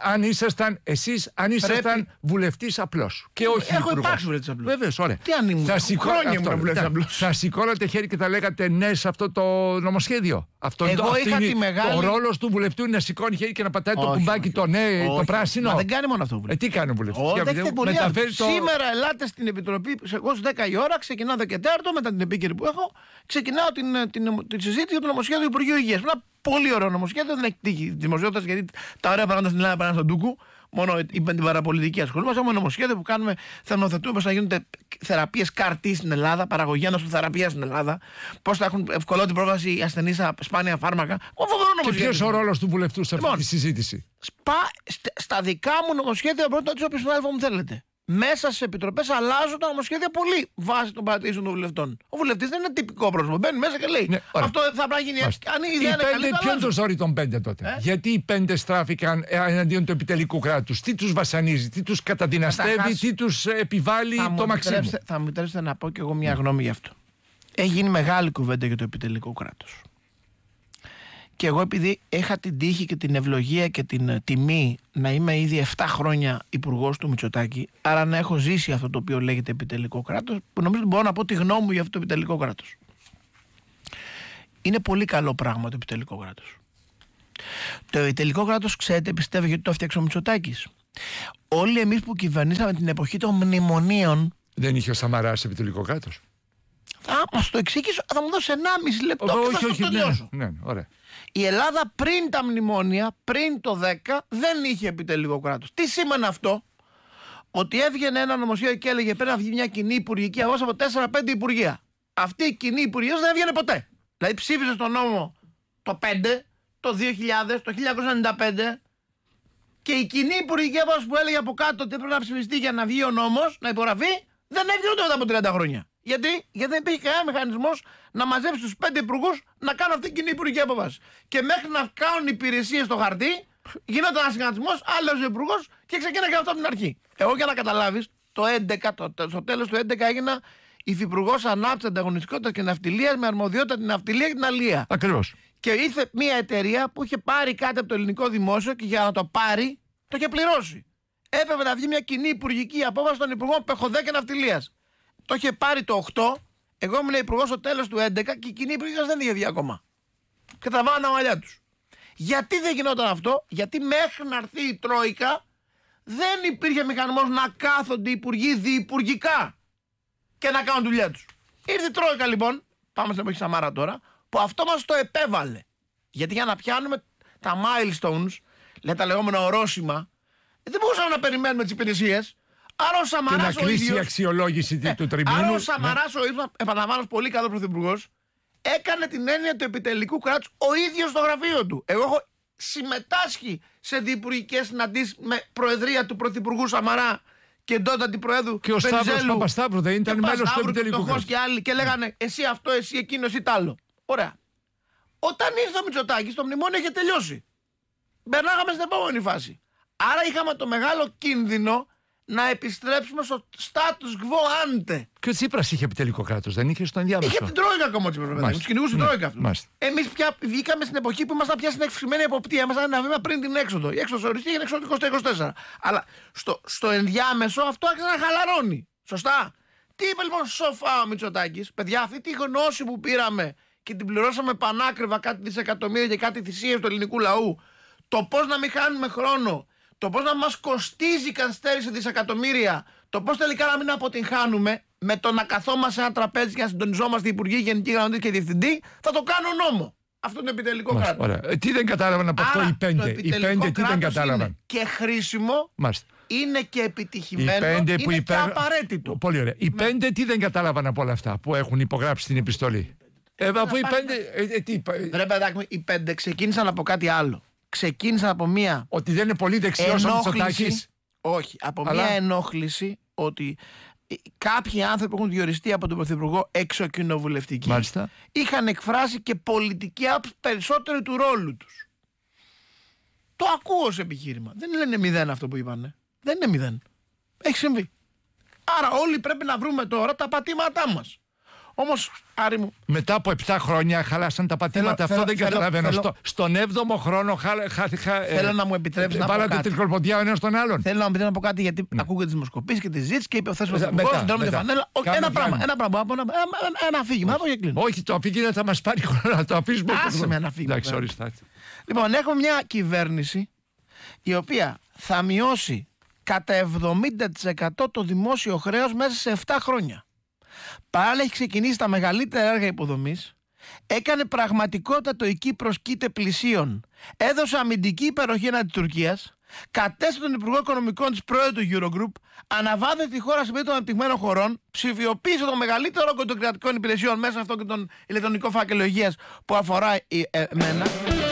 [SPEAKER 21] αν ήσασταν βουλευτής απλός και όχι
[SPEAKER 22] Έχω
[SPEAKER 21] υπουργός.
[SPEAKER 22] υπάρξει βουλευτής απλός.
[SPEAKER 21] Βεβαίως, ωραία.
[SPEAKER 22] Τι αν ήμουν? Χρόνια ήμουν βουλευτής απλός.
[SPEAKER 21] Θα σηκώνατε χέρι και θα λέγατε ναι σε αυτό το νομοσχέδιο.
[SPEAKER 22] Εγώ είχα τη μεγάλη.
[SPEAKER 21] Ο ρόλος του βουλευτού είναι να σηκώνει χέρι και να πατάει το κουμπάκι το ναι, το πράσινο.
[SPEAKER 22] Μα δεν κάνει μόνο αυτό ο βουλευτής.
[SPEAKER 21] Τι κάνει ο βουλευτής?
[SPEAKER 22] Σήμερα ελάτε στην Επιτροπή, εγώ στις 10 η ώρα ξεκινάω 10 και 4 μετά την επίκαιρη που έχω, ξεκινάω τη συζήτηση για το νομοσχέδιο Υπουργείου Υγείας. Ένα πολύ ωραίο νομοσχέδιο, δεν έχει τύχει δημοσιότητα γιατί τα ωραία πράγματα στην Ελλάδα περνάνε στον Τούκου. Μόνο είπαν την παραπολιτική ασχολούμαστε. Έχουμε νομοσχέδιο που κάνουμε, θερμοθετούμε πώς θα γίνονται θεραπείες CAR-T στην Ελλάδα, παραγωγή ανοσοθεραπείας στην Ελλάδα, πώς θα έχουν ευκολότερη πρόσβαση οι ασθενείς σε σπάνια φάρμακα.
[SPEAKER 21] Και ποιος ο ρόλος του βουλευτού σε αυτή τη συζήτηση?
[SPEAKER 22] Στα δικά μου νομοσχέδια μπορείτε να ρωτήσω όποιο συνάδελφο μου θέλετε. Μέσα στι επιτροπές αλλάζουν τα νομοσχέδια πολύ βάσει των παρατηρήσεων των βουλευτών. Ο βουλευτής δεν είναι τυπικό πρόσωπο. Μπαίνει μέσα και λέει: αυτό θα πρέπει να γίνει έτσι. Αν η ιδέα είναι καλή,
[SPEAKER 21] ποιο είναι το ζόρι των 5 τότε? Γιατί οι 5 στράφηκαν εναντίον του επιτελικού κράτους? Τι τους βασανίζει, τι τους καταδυναστεύει, τι τους επιβάλλει το μαξίμου?
[SPEAKER 22] Θα μου επιτρέψετε να πω κι εγώ μια γνώμη γι' αυτό. Έχει γίνει μεγάλη κουβέντα για το επιτελικό κράτος. Και εγώ επειδή είχα την τύχη και την ευλογία και την τιμή να είμαι ήδη 7 χρόνια υπουργός του Μητσοτάκη, άρα να έχω ζήσει αυτό το οποίο λέγεται επιτελικό κράτος, που νομίζω ότι μπορώ να πω τη γνώμη μου για αυτό το επιτελικό κράτος. Είναι πολύ καλό πράγμα το επιτελικό κράτος. Το επιτελικό κράτος, ξέρετε, πιστεύω γιατί το έφτιαξε ο Μητσοτάκης. Όλοι εμείς που κυβερνήσαμε την εποχή των μνημονίων.
[SPEAKER 21] Δεν είχε ο Σαμαράς επιτελικό κράτος?
[SPEAKER 22] Θα μας το εξήγησω, θα μου δώσει 1,5 λεπτό και θα το τελειώσω.
[SPEAKER 21] Ναι, ωραία.
[SPEAKER 22] Η Ελλάδα πριν τα μνημόνια, πριν το 10, δεν είχε επιτελικό κράτος. Τι σήμαινε αυτό? Ότι έβγαινε ένα νομοσχέδιο και έλεγε πρέπει να βγει μια κοινή υπουργική αγώνα από 4-5 υπουργεία. Αυτή η κοινή υπουργεία δεν έβγαινε ποτέ. Δηλαδή ψήφισε στον νόμο το 5, το 2000, το 1995 και η κοινή υπουργική αγώνα που έλεγε από κάτω ότι έπρεπε να ψηφιστεί για να βγει ο νόμος, να υπογραφεί, δεν έβγαινε ούτε μετά από 30 χρόνια. Γιατί δεν υπήρχε κανένα μηχανισμός να μαζέψει τους 5 υπουργούς να κάνουν αυτή την κοινή υπουργική απόφαση. Και μέχρι να κάνουν υπηρεσίες στο χαρτί, γινόταν ένα συγχρονισμός, άλλος ο υπουργός και ξεκίναγε αυτό από την αρχή. Εγώ για να καταλάβεις, το 11, στο τέλος του 11 έγινα υφυπουργός ανάπτυξης, ανταγωνιστικότητας και ναυτιλίας με αρμοδιότητα την ναυτιλία και την αλία.
[SPEAKER 21] Ακριβώς.
[SPEAKER 22] Και ήρθε μια εταιρεία που είχε πάρει κάτι από το ελληνικό δημόσιο και για να το πάρει το είχε πληρώσει. Έπρεπε να βγει μια κοινή υπουργική απόφαση των υπουργών Πεχοδέ και Ναυτιλίας. Το είχε πάρει το 8, εγώ ήμουν υπουργός στο τέλος του 11 και η κοινή υπουργή δεν είχε βγει ακόμα. Και τα βάλανε τα μαλλιά τους. Γιατί δεν γινόταν αυτό? Γιατί μέχρι να έρθει η Τρόικα δεν υπήρχε μηχανισμός να κάθονται οι υπουργοί διυπουργικά και να κάνουν δουλειά τους. Ήρθε η Τρόικα λοιπόν, πάμε στην εποχή Σαμάρα τώρα, που αυτό μας το επέβαλε. Γιατί για να πιάνουμε τα milestones, τα λεγόμενα ορόσημα, δεν μπορούσαμε να περιμένουμε τις υπηρεσίες. Άρα ο Σαμαράς
[SPEAKER 21] και να κλείσει η αξιολόγηση του τριμήνου.
[SPEAKER 22] Άρα ο Σαμαράς, ο ίδιος, επαναλαμβάνω, πολύ καλό πρωθυπουργός, έκανε την έννοια του επιτελικού κράτους ο ίδιος στο γραφείο του. Εγώ έχω συμμετάσχει σε διυπουργικές συναντήσεις με προεδρία του πρωθυπουργού Σαμαρά και τότε αντιπροέδρου
[SPEAKER 21] και ο Σταύρος Παπασταύρου δεν ήταν μέλος του επιτελικού κράτους.
[SPEAKER 22] Και άλλοι και λέγανε εσύ αυτό, εσύ εκείνο, εσύ τ' άλλο. Ωραία. Όταν ήρθε ο Μητσοτάκης, το μνημόνιο είχε τελειώσει. Μπερνάγαμε στην επόμενη φάση. Άρα είχαμε το μεγάλο κίνδυνο να επιστρέψουμε στο status quo ante.
[SPEAKER 21] Και ο Τσίπρας είχε επιτελικό κράτος, δεν είχε στο ενδιάμεσο?
[SPEAKER 22] Είχε την Τρόικα ακόμα ο Τσίπρας. Τους κυνηγούσε την Τρόικα αυτού. Εμείς πια βγήκαμε στην εποχή που ήμασταν πια στην ευξημένη εποπτεία. Ήμασταν ένα βήμα πριν την έξοδο. Η έξοδος οριστή έγινε έξοδο 24. Αλλά στο ενδιάμεσο αυτό άρχισε να χαλαρώνει. Σωστά. Τι είπε λοιπόν σοφά ο Μητσοτάκης? Παιδιά, αυτή τη γνώση που πήραμε και την πληρώσαμε πανάκριβα κάτι δισεκατομμύρια και κάτι θυσίες του ελληνικού λαού, το πώς να μην χάνουμε χρόνο, το πώς να μας κοστίζει η καθυστέρηση δισεκατομμύρια, το πώς τελικά να μην αποτυγχάνουμε με το να καθόμαστε σε ένα τραπέζι και να συντονιζόμαστε υπουργοί, γενικοί γραμματείς και διευθυντή, θα το κάνω νόμο. Αυτό είναι το επιτελικό κράτος.
[SPEAKER 21] Τι δεν κατάλαβαν από αυτό οι 5? Οι 5 τι δεν κατάλαβαν?
[SPEAKER 22] Είναι και χρήσιμο, είναι και επιτυχημένο,
[SPEAKER 21] είναι
[SPEAKER 22] και απαραίτητο.
[SPEAKER 21] Πολύ ωραία. Οι 5 τι δεν κατάλαβαν από όλα αυτά που έχουν υπογράψει την επιστολή? Αφού οι 5. Τι είπα.
[SPEAKER 22] Ρε παιδάκι, οι 5 ξεκίνησαν από κάτι άλλο. Ξεκίνησαν από μία.
[SPEAKER 21] Ότι δεν είναι πολύ δεξιός ο Μητσοτάκης.
[SPEAKER 22] Όχι, από μία ενόχληση ότι κάποιοι άνθρωποι που έχουν διοριστεί από τον Πρωθυπουργό εξοκοινοβουλευτικοί είχαν εκφράσει και πολιτική άποψη περισσότερο του ρόλου τους. Το ακούω ως επιχείρημα. Δεν λένε 0 αυτό που είπανε. Δεν είναι 0. Έχει συμβεί. Άρα όλοι πρέπει να βρούμε τώρα τα πατήματά μας. Όμως, Άρη μου.
[SPEAKER 21] Μετά από 7 χρόνια χαλάσαν τα πατήματα. Αυτό δεν καταλαβαίνω. Στον 7ο χρόνο χάθηκα.
[SPEAKER 22] Θέλω να μου επιτρέψει να πω κάτι.
[SPEAKER 21] Βάλατε τριχολποντιά ο ένας τον άλλον.
[SPEAKER 22] Θέλω να μου επιτρέψει να πω κάτι, γιατί ακούγεται τις δημοσκοπήσεις και τη ζήτηση και είπε ο θέσπος Πρωθυπουργός. Ένα πράγμα. Ένα αφήγημα.
[SPEAKER 21] Όχι, το αφήγημα θα μας πάρει χρόνο να το αφήσουμε.
[SPEAKER 22] Άσε με ένα αφήγημα. Λοιπόν, έχουμε μια κυβέρνηση η οποία θα μειώσει κατά 70% το δημόσιο χρέος μέσα σε 7 χρόνια. Παράλληλα έχει ξεκινήσει τα μεγαλύτερα έργα υποδομής, έκανε πραγματικότητα το εκεί προσκύτε πλησίων, έδωσε αμυντική υπεροχή έναντι της Τουρκίας, κατέστησε τον Υπουργό Οικονομικών της πρόεδρο του Eurogroup, αναβάδε τη χώρα σε επίπεδο των αναπτυγμένων χωρών, ψηφιοποίησε το μεγαλύτερο όγκο των κρατικών υπηρεσιών, μέσα αυτό και τον ηλεκτρονικό φάκελο υγείας που αφορά εμένα.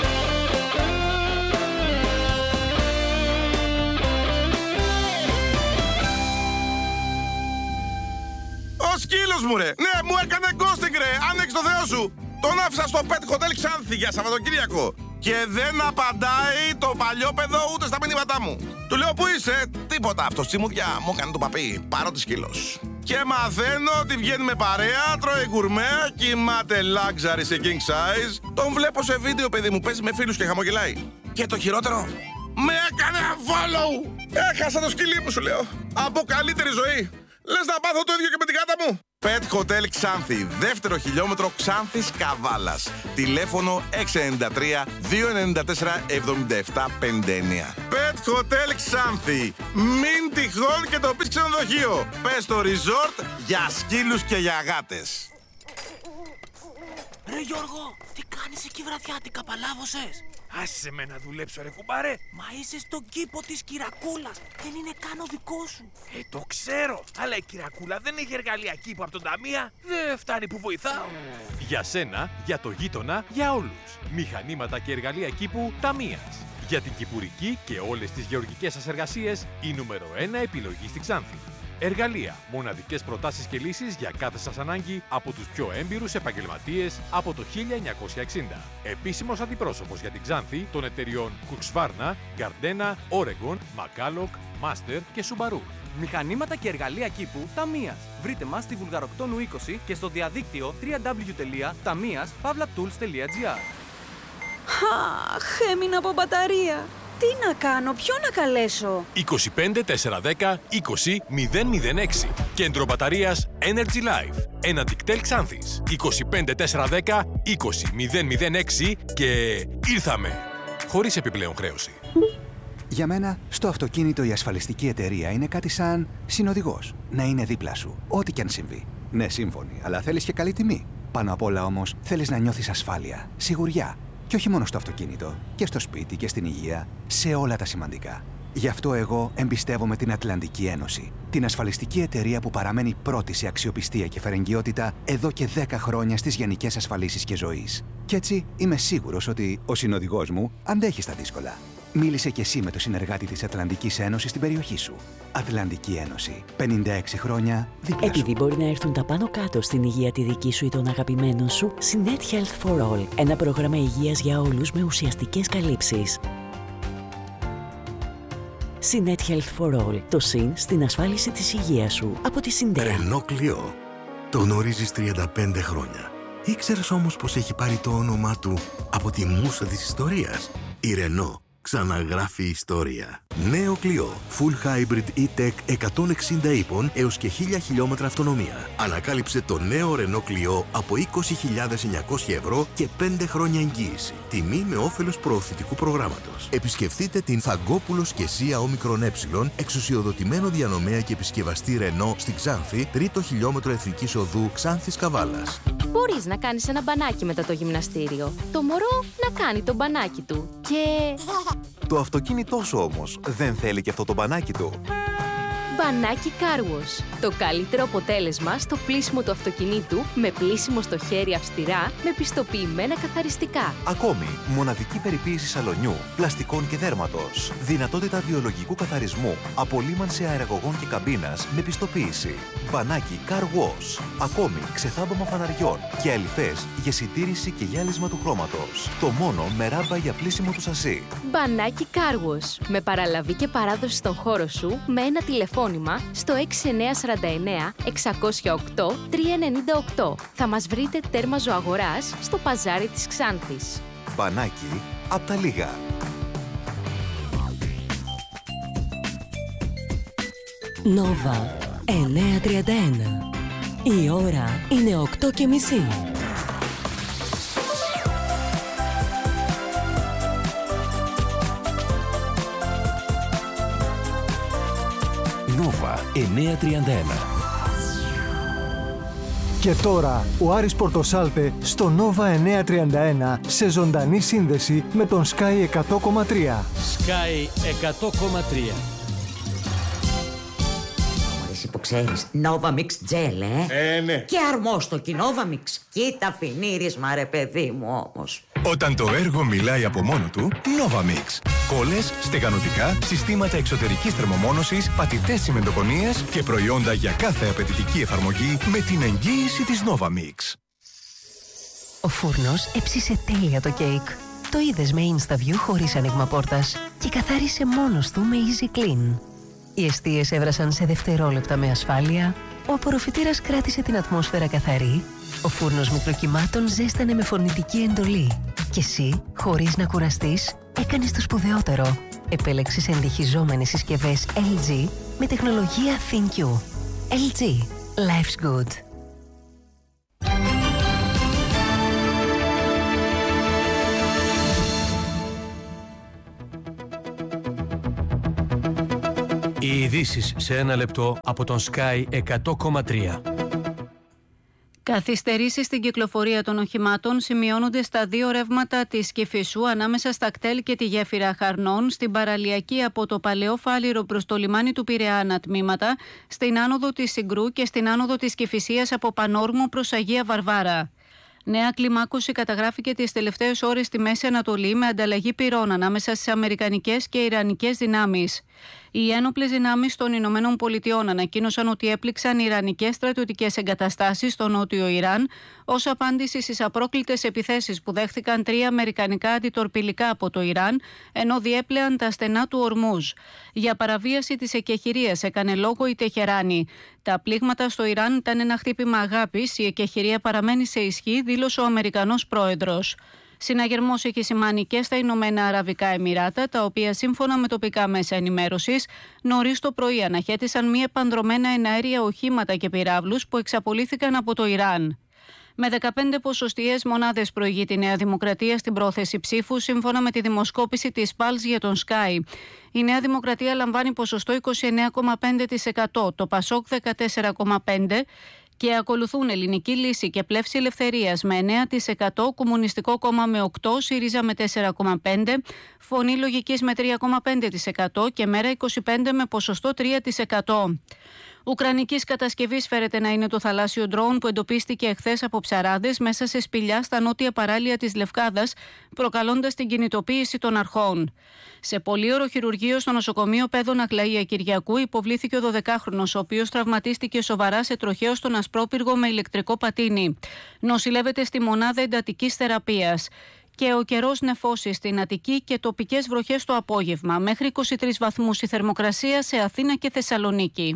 [SPEAKER 3] Ο σκύλος μου, ρε! Ναι, μου έκανε ghosting, ρε! Άνοιξε το Θεό σου! Τον άφησα στο Pet Hotel Ξάνθη για Σαββατοκύριακο. Και δεν απαντάει το παλιόπαιδο ούτε στα μηνύματά μου. Του λέω, πού είσαι? Τίποτα, αυτό τσιμουδιά μου έκανε το παπί. Πάρω τη σκύλος. Και μαθαίνω ότι βγαίνει με παρέα, τρώει γκουρμέ, κοιμάται luxury σε king size. Τον βλέπω σε βίντεο, παιδί μου, παίζει με φίλους και χαμογελάει. Και το χειρότερο, με έκανε follow! Έχασα το σκυλί μου, σου λέω. Από καλύτερη ζωή. Λες να πάθω το ίδιο και με την κάτα μου. Pet Hotel Ξάνθη, δεύτερο χιλιόμετρο Ξάνθης Καβάλας. Τηλέφωνο 693 294 7759. Pet Hotel Ξάνθη. Μην τυχόν και το πεις ξενοδοχείο. Πες το resort για σκύλους και για γάτες.
[SPEAKER 4] Ρε Γιώργο, τι κάνεις εκεί βραδιάτικα, παλάβωσες?
[SPEAKER 23] Άσε με να δουλέψω, ρε κουμπάρε.
[SPEAKER 4] Μα είσαι στον κήπο της Κυρακούλας. Δεν είναι καν ο δικό σου.
[SPEAKER 23] Το ξέρω. Αλλά η Κυρακούλα δεν έχει εργαλεία κήπου από τον Ταμεία. Δεν φτάνει που βοηθάω.
[SPEAKER 1] Για σένα, για το γείτονα, για όλους. Μηχανήματα και εργαλεία κήπου Ταμείας. Για την κυπουρική και όλες τις γεωργικές σας εργασίες, η νούμερο 1 επιλογή στη Ξάνθη. Εργαλεία, μοναδικές προτάσεις και λύσεις για κάθε σας ανάγκη από τους πιο έμπειρους επαγγελματίες από το 1960. Επίσημος αντιπρόσωπος για την Ξάνθη των εταιριών Κουξβάρνα, Γκαρντένα, Oregon, Μακάλοκ, Μάστερ και Σουμπαρού.
[SPEAKER 24] Μηχανήματα και εργαλεία κήπου Ταμείας. Βρείτε μας στη Βουλγαροκτόνου 20 και στο διαδίκτυο www.tamias.tools.gr.
[SPEAKER 25] Αχ, έμεινα από μπαταρία. Τι να κάνω, ποιον να καλέσω?
[SPEAKER 1] 25 410 20 006. Κέντρο μπαταρίας Energy Life. Ένα Dictel Ξάνθης. 25 410 20 006 και ήρθαμε. Χωρίς επιπλέον χρέωση.
[SPEAKER 26] Για μένα, στο αυτοκίνητο η ασφαλιστική εταιρεία είναι κάτι σαν συνοδηγός. Να είναι δίπλα σου, ό,τι κι αν συμβεί. Ναι, σύμφωνοι, αλλά θέλεις και καλή τιμή. Πάνω απ' όλα όμως, θέλεις να νιώθεις ασφάλεια, σιγουριά. Και όχι μόνο στο αυτοκίνητο, και στο σπίτι και στην υγεία, σε όλα τα σημαντικά. Γι' αυτό εγώ εμπιστεύομαι την Ατλαντική Ένωση, την ασφαλιστική εταιρεία που παραμένει πρώτη σε αξιοπιστία και φερεγγιότητα εδώ και 10 χρόνια στις γενικές ασφαλίσεις και ζωής. Κι έτσι είμαι σίγουρος ότι ο συνοδηγός μου αντέχει στα δύσκολα. Μίλησε κι εσύ με το συνεργάτη της Ατλαντικής Ένωσης στην περιοχή σου. Ατλαντική Ένωση. 56 χρόνια δίπλα σου.
[SPEAKER 27] Επειδή μπορεί να έρθουν τα πάνω κάτω στην υγεία τη δική σου ή των αγαπημένων σου, Synet Health for All. Ένα πρόγραμμα υγείας για όλους με ουσιαστικές καλύψεις. Synet Health for All. Το συν στην ασφάλιση της υγείας σου. Από τη Syndea.
[SPEAKER 28] Renault Clio. Το γνωρίζεις 35 χρόνια. Ήξερες όμως πως έχει πάρει το όνομά του από τη μούσα της ιστορίας? Η Renault ξαναγράφει ιστορία. Νέο Clio. Full Hybrid E-Tech 160 ύπων έως και 1000 χιλιόμετρα αυτονομία. Ανακάλυψε το νέο Renault Clio από 20.900 ευρώ και 5 χρόνια εγγύηση. Τιμή με όφελος προωθητικού προγράμματος. Επισκεφτείτε την Φαγκόπουλος και Σία Όμικρον Ε, εξουσιοδοτημένο διανομέα και επισκευαστή Renault στη Ξάνθη, 3ο χιλιόμετρο Εθνικής Οδού Ξάνθης Καβάλας.
[SPEAKER 8] Μπορείς να κάνεις ένα μπανάκι μετά το γυμναστήριο. Το μωρό να κάνει το μπανάκι του. Και...
[SPEAKER 13] Το αυτοκίνητό σου όμως δεν θέλει και αυτό το μπανάκι του.
[SPEAKER 8] Μπανάκι Car Wash. Το καλύτερο αποτέλεσμα στο πλύσιμο του αυτοκινήτου με πλύσιμο στο χέρι αυστηρά με πιστοποιημένα καθαριστικά.
[SPEAKER 13] Ακόμη, μοναδική περιποίηση σαλονιού, πλαστικών και δέρματος. Δυνατότητα βιολογικού καθαρισμού, απολύμανση αεραγωγών και καμπίνας με πιστοποίηση. Μπανάκι Car Wash. Ακόμη, ξεθάμπομα φαναριών και αλυφές για συντήρηση και γυάλισμα του χρώματος. Το μόνο με ράμπα για πλύσιμο του σασί.
[SPEAKER 8] Μπανάκι Car Wash. Με παραλαβή και παράδοση στον χώρο σου με ένα τηλεφώνημα στο 6949 608 398. Θα μας βρείτε τέρμα Ζωαγοράς στο παζάρι της Ξάνθης.
[SPEAKER 13] Μπανάκι απ' τα λίγα.
[SPEAKER 27] Νόβα 931. Η ώρα είναι 8:30.
[SPEAKER 11] Νόβα 931.
[SPEAKER 15] Και τώρα ο Άρης Πορτοσάλτε στο Νόβα 931 σε ζωντανή σύνδεση με τον Sky 100,3.
[SPEAKER 16] Sky 100,3.
[SPEAKER 2] Εσύ που ξέρεις, Nova Mix Gel,
[SPEAKER 3] ναι.
[SPEAKER 2] Και αρμόστοκι Nova Mix. Κοίτα φινίρισμα ρε παιδί μου όμως.
[SPEAKER 5] Όταν το έργο μιλάει από μόνο του, Nova Mix. Κόλλες, στεγανοτικά, συστήματα εξωτερικής θερμομόνωσης, πατητές τσιμεντοκονίες και προϊόντα για κάθε απαιτητική εφαρμογή με την εγγύηση της Nova Mix.
[SPEAKER 27] Ο φούρνος έψισε τέλεια το κέικ. Το είδες με InstaView χωρίς άνοιγμα πόρτας και καθάρισε μόνος του με Easy Clean. Οι εστίες έβρασαν σε δευτερόλεπτα με ασφάλεια, ο απορροφητήρας κράτησε την ατμόσφαιρα καθαρή, ο φούρνος μικροκυμάτων ζέστανε με φωνητική εντολή και εσύ, χωρίς να κουραστείς, έκανες το σπουδαιότερο. Επέλεξες εντυχιζόμενες συσκευές LG με τεχνολογία ThinQ. LG. Life's good.
[SPEAKER 16] Οι ειδήσεις σε ένα λεπτό από τον Sky 100,3.
[SPEAKER 20] Καθυστερήσεις στην κυκλοφορία των οχημάτων σημειώνονται στα δύο ρεύματα της Κηφισού ανάμεσα στα κτέλ και τη γέφυρα Χαρνών, στην παραλιακή από το Παλαιό Φάληρο προς το λιμάνι του Πειραιά τμήματα, στην άνοδο της Συγκρού και στην άνοδο της Κηφισίας από Πανόρμο προς Αγία Βαρβάρα. Νέα κλιμάκωση καταγράφηκε τις τελευταίες ώρες στη Μέση Ανατολή με ανταλλαγή πυρών ανάμεσα στις αμερικανικές και ιρανικές δυνάμεις. Οι ένοπλες δυνάμεις των Ηνωμένων Πολιτειών ανακοίνωσαν ότι έπληξαν ιρανικές στρατιωτικές εγκαταστάσεις στο νότιο Ιράν ως απάντηση στις απρόκλητες επιθέσεις που δέχθηκαν 3 αμερικανικά αντιτορπιλικά από το Ιράν, ενώ διέπλεαν τα στενά του Ορμούζ. Για παραβίαση της εκεχηρίας έκανε λόγο η Τεχεράνη. Τα πλήγματα στο Ιράν ήταν ένα χτύπημα αγάπης, η εκεχηρία παραμένει σε ισχύ, δήλωσε ο Αμερικανός πρόεδρος. Συναγερμός έχει σημάνει και στα Ηνωμένα Αραβικά Εμιράτα, τα οποία σύμφωνα με τοπικά μέσα ενημέρωσης νωρίς το πρωί αναχέτησαν μη επανδρωμένα εναέρια οχήματα και πυράβλους που εξαπολύθηκαν από το Ιράν. Με 15 ποσοστιαίες μονάδες προηγεί η Νέα Δημοκρατία στην πρόθεση ψήφου, σύμφωνα με τη δημοσκόπηση της Pulse για τον Sky. Η Νέα Δημοκρατία λαμβάνει ποσοστό 29,5%, το Πασόκ 14,5%, και ακολουθούν Ελληνική Λύση και Πλεύση Ελευθερίας με 9%, Κομμουνιστικό Κόμμα με 8%, ΣΥΡΙΖΑ με 4,5%, Φωνή Λογικής με 3,5% και Μέρα 25% με ποσοστό 3%. Ουκρανικής κατασκευής φέρεται να είναι το θαλάσσιο ντρόουν που εντοπίστηκε εχθές από ψαράδες μέσα σε σπηλιά στα νότια παράλια της Λευκάδας, προκαλώντας την κινητοποίηση των αρχών. Σε πολύωρο χειρουργείο στο νοσοκομείο Πέδων Αγλαία Κυριακού υποβλήθηκε ο 12χρονος, ο οποίος τραυματίστηκε σοβαρά σε τροχαίο στον Ασπρόπυργο με ηλεκτρικό πατίνι. Νοσηλεύεται στη μονάδα εντατικής θεραπείας. Και ο καιρός νεφώσει στην Αττική και τοπικές βροχές το απόγευμα. Μέχρι 23 βαθμούς η θερμοκρασία σε Αθήνα και Θεσσαλονίκη.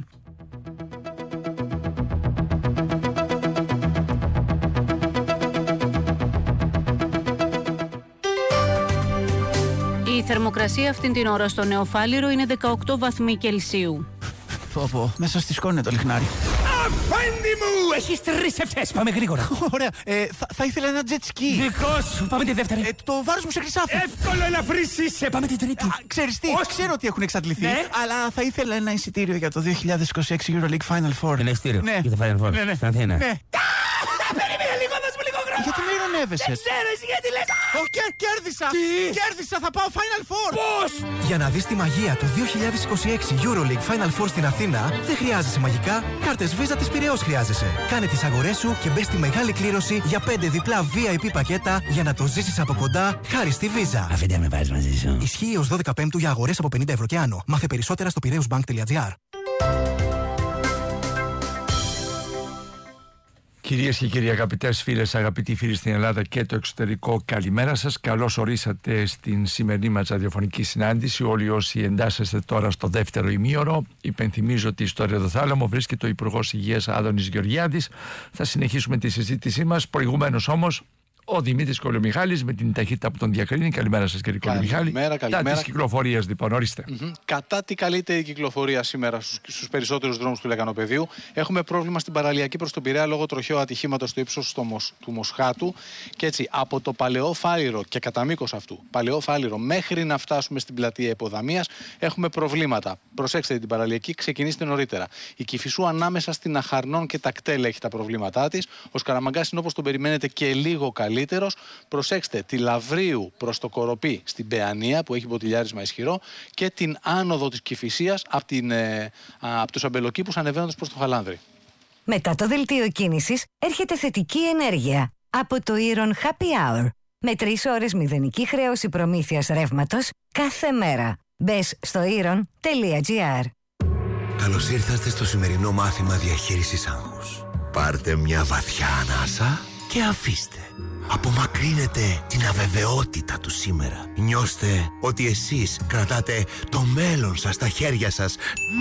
[SPEAKER 20] Η θερμοκρασία αυτήν την ώρα στο Νεοφάληρο είναι 18 βαθμοί Κελσίου.
[SPEAKER 6] Πω, μέσα στη σκόνη το λιχνάρι.
[SPEAKER 19] Αφέντη μου! Έχεις 3 ευτές, πάμε γρήγορα.
[SPEAKER 6] Ωραία, θα ήθελα ένα jet ski.
[SPEAKER 19] Δικό σου, πάμε τη δεύτερη.
[SPEAKER 6] Το βάρος μου σε χρυσάφι.
[SPEAKER 19] Εύκολο ελαφρύς είσαι, πάμε την τρίτη.
[SPEAKER 6] Ξέρεις τι, ξέρω ότι έχουν εξαντληθεί,
[SPEAKER 19] ναι,
[SPEAKER 6] αλλά θα ήθελα ένα εισιτήριο για το 2026 EuroLeague Final Four.
[SPEAKER 19] Ένα εισιτήριο,
[SPEAKER 6] ναι,
[SPEAKER 19] για το Final Four, στην Αθήνα.
[SPEAKER 6] Ναι.
[SPEAKER 19] Περίμενε λίγο, δώσ' μου λίγο χρόνο.
[SPEAKER 6] Γιατί με ειρωνεύεσαι?
[SPEAKER 19] Δεν ξέρω εσύ γιατί λες.
[SPEAKER 22] Κέρδισα! Κέρδισα! Θα πάω Final Four!
[SPEAKER 19] Πώς?
[SPEAKER 7] Για να δεις τη μαγεία του 2026 EuroLeague Final Four στην Αθήνα, δεν χρειάζεσαι μαγικά, κάρτες Visa της Πειραιώς χρειάζεσαι. Κάνε τις αγορές σου και μπες στη μεγάλη κλήρωση για 5 διπλά VIP πακέτα για να το ζήσεις από κοντά χάρη στη Visa.
[SPEAKER 19] Αφήντε με βάζεις μαζί σου.
[SPEAKER 7] Ισχύει ως 12 Πέμπτου για αγορές από 50 ευρώ και άνω. Μάθε περισσότερα στο piraeusbank.gr.
[SPEAKER 9] Κυρίες και κύριοι, αγαπητές φίλες, αγαπητοί φίλοι στην Ελλάδα και το εξωτερικό, καλημέρα σας. Καλώς ορίσατε στην σημερινή μας ραδιοφωνική συνάντηση. Όλοι όσοι εντάσσεστε τώρα στο δεύτερο ημίωρο, υπενθυμίζω ότι στο Ρεδοθάλαμο βρίσκεται ο Υπουργός Υγείας Άδωνης Γεωργιάδης. Θα συνεχίσουμε τη συζήτησή μας. Προηγουμένως όμως, ο Δημήτρης Κολομιχάλης με την ταχύτητα που τον διακρίνει. Καλημέρα σας, κύριε Κολομιχάλη.
[SPEAKER 10] Καλημέρα.
[SPEAKER 9] Κατά της κυκλοφορίας, λοιπόν, ορίστε.
[SPEAKER 10] Κατά τη καλύτερη κυκλοφορία σήμερα στους περισσότερους δρόμους του Λεκανοπεδίου. Έχουμε πρόβλημα στην παραλιακή προς τον Πειραιά λόγω τροχαίου ατυχήματος στο ύψος του Μοσχάτου. Και έτσι από το Παλαιό Φάληρο και κατά μήκος αυτού, Παλαιό Φάληρο μέχρι να φτάσουμε στην πλατεία Υποδαμίας, έχουμε προβλήματα. Προσέξτε την παραλιακή, ξεκινήστε νωρίτερα. Η Κηφισού ανάμεσα στην Αχαρνών και τα Κτέλ έχει τα προβλήματά της. Ο Σκαραμαγκάς είναι όπως τον περιμένετε και λίγο καλύτερος. Προσέξτε τη Λαβρίου προς το Κοροπή στην Παιανία που έχει μποτιλιάρισμα ισχυρό και την άνοδο της Κηφισίας από τους Αμπελοκήπους ανεβαίνοντας προς το Χαλάνδρη.
[SPEAKER 12] Μετά το δελτίο κίνησης έρχεται θετική ενέργεια από το Iron Happy Hour με 3 ώρες μηδενική χρέωση προμήθειας ρεύματος κάθε μέρα. Μπες στο iron.gr.
[SPEAKER 14] Καλώς ήρθατε στο σημερινό μάθημα διαχείρισης άγχους. Πάρτε μια βαθιά ανάσα και αφήστε. Απομακρύνετε την αβεβαιότητα του σήμερα. Νιώστε ότι εσείς κρατάτε το μέλλον σας στα χέρια σας.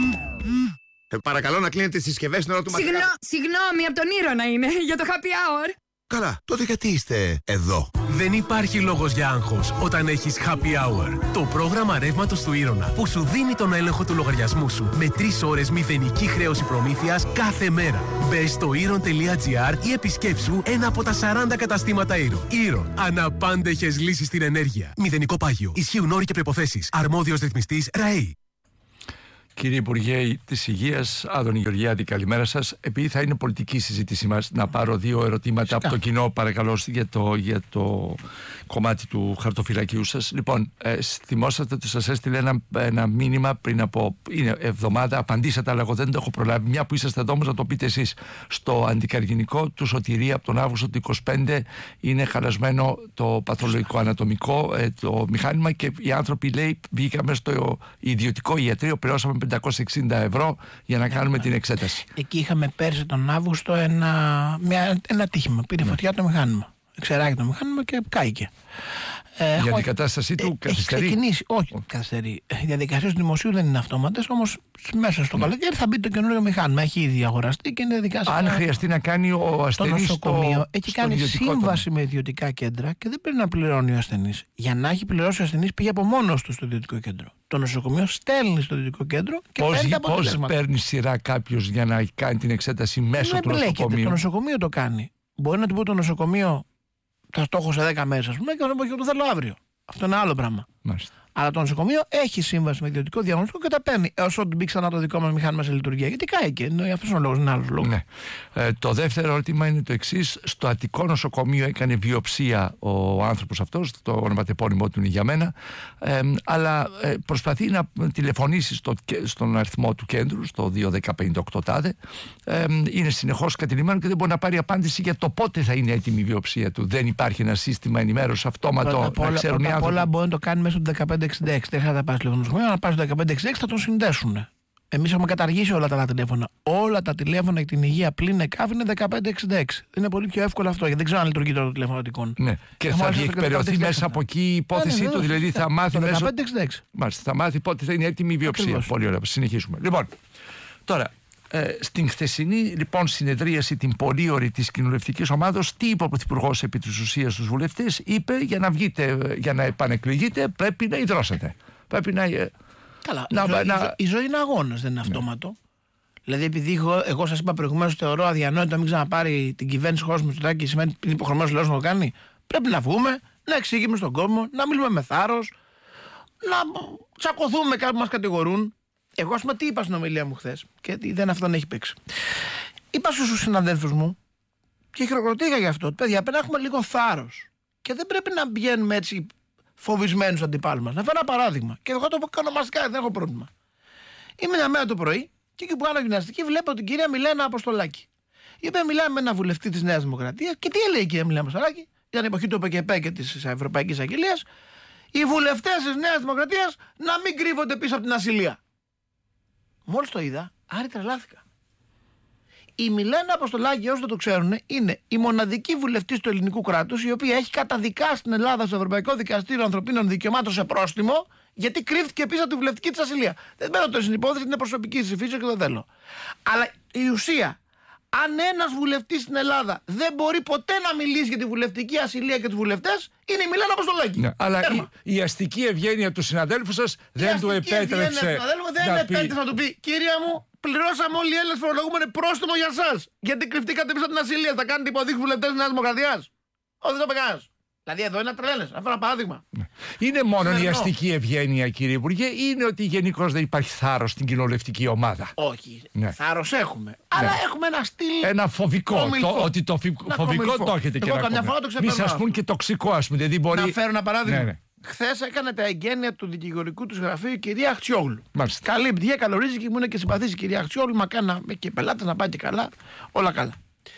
[SPEAKER 14] Παρακαλώ να κλείνετε τις συσκευές στην ώρα του μαθήματος.
[SPEAKER 17] Συγγνώμη, από τον Ήρωνα είναι, για το happy hour.
[SPEAKER 14] Καλά, τότε γιατί είστε εδώ?
[SPEAKER 18] Δεν υπάρχει λόγος για άγχος όταν έχεις happy hour. Το πρόγραμμα ρεύματος του Ήρωνα που σου δίνει τον έλεγχο του λογαριασμού σου με 3 ώρες μηδενική χρέωση προμήθειας κάθε μέρα. Μπες στο iron.gr ή επισκέψου ένα από τα 40 καταστήματα Iron. Iron. Αναπάντεχες λύσεις στην ενέργεια. Μηδενικό πάγιο. Ισχύουν όροι και προϋποθέσεις. Αρμόδιος ρυθμιστής ΡΑΗ.
[SPEAKER 9] Κύριε Υπουργέ της Υγείας, Άδωνη Γεωργιάδη, καλημέρα σας. Επειδή θα είναι πολιτική συζήτησή μας, να πάρω 2 ερωτήματα από το κοινό, παρακαλώ, για το κομμάτι του χαρτοφυλακίου σας. Λοιπόν, θυμόσατε ότι σας έστειλε ένα μήνυμα πριν από εβδομάδα, απαντήσατε, αλλά εγώ δεν το έχω προλάβει. Μια που είσαστε εδώ όμως να το πείτε εσείς. Στο αντικαρκυνικό του Σωτηρία από τον Αύγουστο του 25 είναι χαλασμένο το παθολογικό ανατομικό το μηχάνημα και οι άνθρωποι, λέει, βγήκαμε στο ιδιωτικό ιατρείο, πληρώσαμε 560 ευρώ για να κάνουμε την εξέταση.
[SPEAKER 22] Εκεί είχαμε πέρσι τον Αύγουστο ένα ατύχημα. Πήρε φωτιά το μηχάνημα. Εξεράγει το μηχάνημα και κάηκε.
[SPEAKER 9] Για την κατάστασή του καθυστερεί.
[SPEAKER 22] Έχει ξεκινήσει, όχι καθυστερεί. Οι διαδικασίες του δημοσίου δεν είναι αυτόματες, όμως μέσα στο καλοκαίρι θα μπει το καινούριο μηχάνημα. Έχει ήδη αγοραστεί και είναι διαδικασία.
[SPEAKER 9] Αν χρειαστεί να κάνει ο ασθενής
[SPEAKER 22] το νοσοκομείο, έχει κάνει σύμβαση με ιδιωτικά κέντρα και δεν πρέπει να πληρώνει ο ασθενής. Για να έχει πληρώσει ο ασθενής πήγε από μόνος του στο ιδιωτικό κέντρο. Το νοσοκομείο στέλνει στο ιδιωτικό κέντρο και παίρνει τα αποτελέσματα.
[SPEAKER 9] Πώς παίρνει σειρά κάποιος για να κάνει την εξέταση μέσω του νοσοκομείου?
[SPEAKER 22] Το νοσοκομείο το κάνει. Μπορεί να του πει το νοσοκομείο, θα το έχω σε 10 μέρες, ας πούμε, και να πω και το θέλω αύριο. Αυτό είναι άλλο πράγμα.
[SPEAKER 9] Μάλιστα.
[SPEAKER 22] Αλλά το νοσοκομείο έχει σύμβαση με ιδιωτικό διαγνωστικό και τα παίρνει έως ότου μπει ξανά το δικό μας μηχάνημα σε λειτουργία. Γιατί κάηκε. Αυτό είναι ο λόγος, είναι άλλος λόγος.
[SPEAKER 9] Ναι. Το δεύτερο ερώτημα είναι το εξής. Στο Αττικό νοσοκομείο έκανε βιοψία ο άνθρωπος αυτός, το ονοματεπώνυμό του είναι για μένα, αλλά προσπαθεί να τηλεφωνήσει στον αριθμό του κέντρου, στο 21058 τάδε. Είναι συνεχώς κατηλημμένο και δεν μπορεί να πάρει απάντηση για το πότε θα είναι έτοιμη η βιοψία του. Δεν υπάρχει ένα σύστημα ενημέρωσης αυτόματο να ξέρουν οι άνθρωποι.
[SPEAKER 22] Απ' όλα μπορεί να το κάνει μέσω του 1566. Δεν χρειάζεται να πάει στο νοσοκομείο, να πάει στο 1566 θα τον συνδέσουν. Εμείς έχουμε καταργήσει όλα τα τηλέφωνα. Όλα τα τηλέφωνα για την υγεία πλην ΕΚΑΒ είναι 1566. Είναι πολύ πιο εύκολο αυτό, γιατί δεν ξέρω αν λειτουργεί τώρα το τηλέφωνο Αττικών.
[SPEAKER 9] Ναι, και θα διεκπαιρεωθεί μέσα από εκεί η υπόθεσή του, δηλαδή θα μάθει.
[SPEAKER 22] Το 1566.
[SPEAKER 9] Μάλιστα, θα μάθει πότε θα είναι έτοιμη η βιοψία. Πολύ ωραία, συνεχίσουμε. Λοιπόν, τώρα. Στην χθεσινή λοιπόν συνεδρίαση, την πολύ ωραία της κοινοβουλευτικής ομάδος, τι είπε ο Πρωθυπουργός επί της ουσίας στους βουλευτές? Είπε για να επανεκλεγείτε πρέπει να ιδρώσετε. Πρέπει να...
[SPEAKER 22] Καλά, η ζωή είναι αγώνας, δεν είναι αυτόματο. Δηλαδή, επειδή εγώ σας είπα προηγουμένως, θεωρώ αδιανόητο να μην ξαναπάρει την κυβέρνηση χώρος Μητσοτάκη, σημαίνει ότι είναι υποχρεωμένος λαός να το κάνει. Πρέπει να βγούμε, να εξηγήσουμε στον κόσμο, να μιλούμε με θάρρος, να τσακωθούμε με κάποιοι που μας κατηγορούν. Εγώ, ας πούμε, τι είπα στην ομιλία μου χθες, και δεν αυτόν έχει παίξει. Είπα στους συναδέλφους μου και χειροκροτήκα γι' αυτό. Παιδιά, πρέπει να έχουμε λίγο θάρρος. Και δεν πρέπει να πηγαίνουμε έτσι φοβισμένους αντιπάλους μας. Να φέρω ένα παράδειγμα. Και εγώ το πω ονομαστικά, δεν έχω πρόβλημα. Είμαι μια μέρα το πρωί και εκεί που κάνω γυμναστική βλέπω την κυρία Μιλένα Αποστολάκη. Η οποία μιλάει με ένα βουλευτή της Νέας Δημοκρατίας. Και τι λέει η κυρία Μιλένα Αποστολάκη? Ήταν η εποχή του ΠΚΠ και της Ευρωπαϊκής Αγγελίας. Οι βουλευτές της Νέας Δημοκρατίας να μην κρύβονται πίσω από την ασυλία. Μόλις το είδα, άρη τρελάθηκα. Η Μιλένα Αποστολάκη, όσοι δεν το ξέρουν, είναι η μοναδική βουλευτής του ελληνικού κράτους η οποία έχει καταδικάσει στην Ελλάδα στο Ευρωπαϊκό Δικαστήριο Ανθρωπίνων Δικαιωμάτων σε πρόστιμο γιατί κρύφτηκε πίσω από τη βουλευτική της ασυλία. Δεν μπαίνω τώρα στην υπόθεση, είναι προσωπική της φύσης και δεν θέλω. Αλλά η ουσία, αν ένας βουλευτής στην Ελλάδα δεν μπορεί ποτέ να μιλήσει για τη βουλευτική ασυλία και τους βουλευτές, είναι η Μιλένα Αποστολάκη.
[SPEAKER 9] Ναι, αλλά η αστική ευγένεια του συναδέλφου σας δεν του επέτρεψε.
[SPEAKER 22] Δεν επέτρεψε να του πει, κυρία μου, πληρώσαμε όλοι οι Έλληνες φορολογούμενοι πρόστιμο για εσάς. Γιατί κρυφτήκατε πίσω από την ασυλία. Θα κάνετε υποδείξεις βουλευτές της Νέας Δημοκρατίας? Όχι, δεν το είπε κανένας. Δηλαδή εδώ είναι τρέλες. Αυτό ένα παράδειγμα.
[SPEAKER 9] Είναι μόνο η αστική ευγένεια, κύριε Υπουργέ, ή είναι ότι γενικώς δεν υπάρχει θάρρος στην κοινοβουλευτική ομάδα?
[SPEAKER 22] Όχι.
[SPEAKER 9] Ναι.
[SPEAKER 22] Θάρρος έχουμε. Αλλά έχουμε ένα στυλ.
[SPEAKER 9] Ένα φοβικό. Ότι το φοβικό το έχετε και
[SPEAKER 22] καμιά φορά το
[SPEAKER 9] μη σας πούν και τοξικό, ας πούμε. Δηλαδή μπορεί...
[SPEAKER 22] Να φέρω ένα παράδειγμα.
[SPEAKER 9] Ναι.
[SPEAKER 22] Χθες έκανε τα εγγένεια του δικηγορικού του γραφείου η κυρία Αχτσιόγλου.
[SPEAKER 9] Μάλιστα.
[SPEAKER 22] Καλή επιτυχία, καλορίζει και μου είναι και συμπαθής η κυρία Αχτσιόγλου. Μα κάνει και πελάτες να πάει και καλά. Όλα καλά.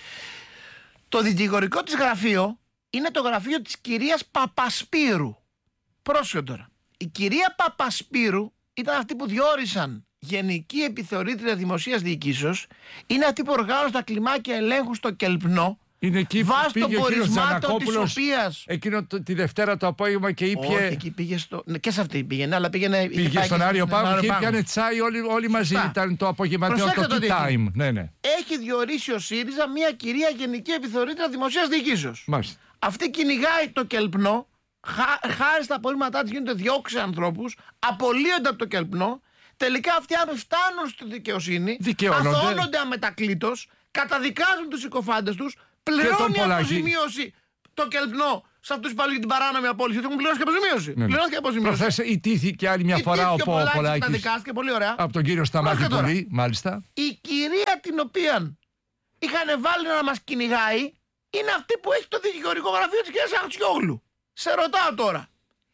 [SPEAKER 22] Το δικηγορικό της γραφείο είναι το γραφείο της κυρίας Παπασπύρου. Πρόσεχε τώρα. Η κυρία Παπασπύρου ήταν αυτή που διόρισαν Γενική Επιθεωρήτρια Δημοσίας Διοικήσεως. Είναι αυτή που οργάνωσε τα κλιμάκια ελέγχου στο Κελπνό.
[SPEAKER 9] Είναι εκεί που πήγε ο κύριος Τζανακόπουλος εκείνο τη Δευτέρα το απόγευμα και είπε...
[SPEAKER 22] Όχι, εκεί πήγε στο... Και σε αυτή πήγαινε, αλλά πήγαινε...
[SPEAKER 9] Πήγε στον Άριο Πάγο και πιάνε τσάι όλοι μαζί. Ήταν το απογευματινό το tea time. Ναι.
[SPEAKER 22] Έχει διορίσει ο ΣΥΡΙΖΑ μια κυρία Γενική Επιθεωρήτρια Δημοσίας Διοικήσεως.
[SPEAKER 9] Μάλιστα.
[SPEAKER 22] Αυτή κυνηγάει το Κελπνό, χάρη στα απορρίμματά της γίνονται διώξεις ανθρώπους, απολύονται από το Κελπνό, τελικά αυτοί φτάνουν στη δικαιοσύνη, αθώνονται αμετακλήτως, καταδικάζουν τους συκοφάντες τους, πληρώνει αποζημίωση το Κελπνό σε αυτούς που πάλι την παράνομη απόλυση. Έχουν πληρώσει και αποζημίωση.
[SPEAKER 9] Ναι.
[SPEAKER 22] Πληρώθηκε αποζημίωση.
[SPEAKER 9] Προχθές ητήθηκε άλλη μια φορά ο Πολάκης.
[SPEAKER 22] Καταδικάστηκε πολύ ωραία.
[SPEAKER 9] Από τον κύριο Σταμάτη Πολύ, μάλιστα.
[SPEAKER 22] Η κυρία την οποία είχαν βάλει να μας κυνηγάει είναι αυτή που έχει το δικηγορικό γραφείο της κυρίας Αχτσιόγλου. Σε ρωτάω τώρα.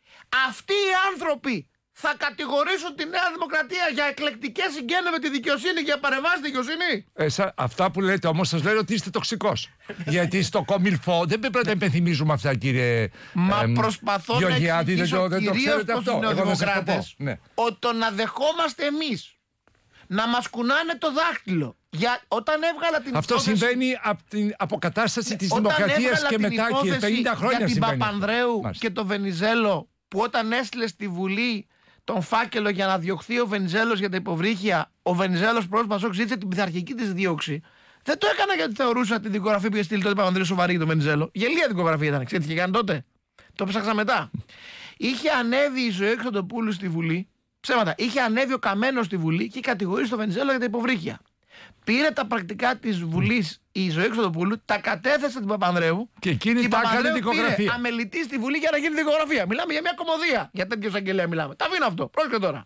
[SPEAKER 22] Αυτοί οι άνθρωποι θα κατηγορήσουν τη Νέα Δημοκρατία για εκλεκτικές συγγένειες με τη δικαιοσύνη και για παρεμβάσεις στη δικαιοσύνη?
[SPEAKER 9] Αυτά που λέτε όμως σας λένε ότι είστε τοξικός. Γιατί στο Κομιλφό δεν πρέπει να τα υπενθυμίζουμε αυτά, κύριε
[SPEAKER 22] προσπαθώ
[SPEAKER 9] Γεωργιάδη,
[SPEAKER 22] να εξηγήσω κυρίως προς τους νεοδημοκράτες ότι το να δεχόμαστε εμείς να μας κουνάνε το δάχτυλο όταν έβγαλα την
[SPEAKER 9] αυτό
[SPEAKER 22] υπόθεση,
[SPEAKER 9] συμβαίνει από την αποκατάσταση της δημοκρατίας και μετά, κύριε, 50 χρόνια
[SPEAKER 22] για την
[SPEAKER 9] συμβαίνει.
[SPEAKER 22] Παπανδρέου και το Βενιζέλο, που όταν έστειλε στη Βουλή τον φάκελο για να διωχθεί ο Βενιζέλος για τα υποβρύχια, ο Βενιζέλος πρόσωπος ζήτησε την πειθαρχική της δίωξη. Δεν το έκανα γιατί θεωρούσα τη δικογραφία που είχε στείλει τότε Παπανδρέου σοβαρή για τον Βενιζέλο. Γελία δικογραφία ήταν, ξέρετε τι είχε κάνει τότε? Το ψάξα μετά. Είχε ανέβει η Ζωή Χρυστοδοπούλου στη Βουλή. Ψέματα. Είχε ανέβει ο Καμένος στη Βουλή και κατηγορήσει τον Βενιζέλο για τα υποβρύχια. Πήρε τα πρακτικά της Βουλής η Ζωή Χρυστοδοπούλου, τα κατέθεσε στην Παπανδρέου
[SPEAKER 9] και εκείνη τα έκανε δικογραφία.
[SPEAKER 22] Πήρε αμελητή στη Βουλή για να γίνει δικογραφία. Μιλάμε για μια κωμωδία. Για τέτοιο εισαγγελέα μιλάμε. Τα αφήνω αυτό. Πρόσεχε τώρα.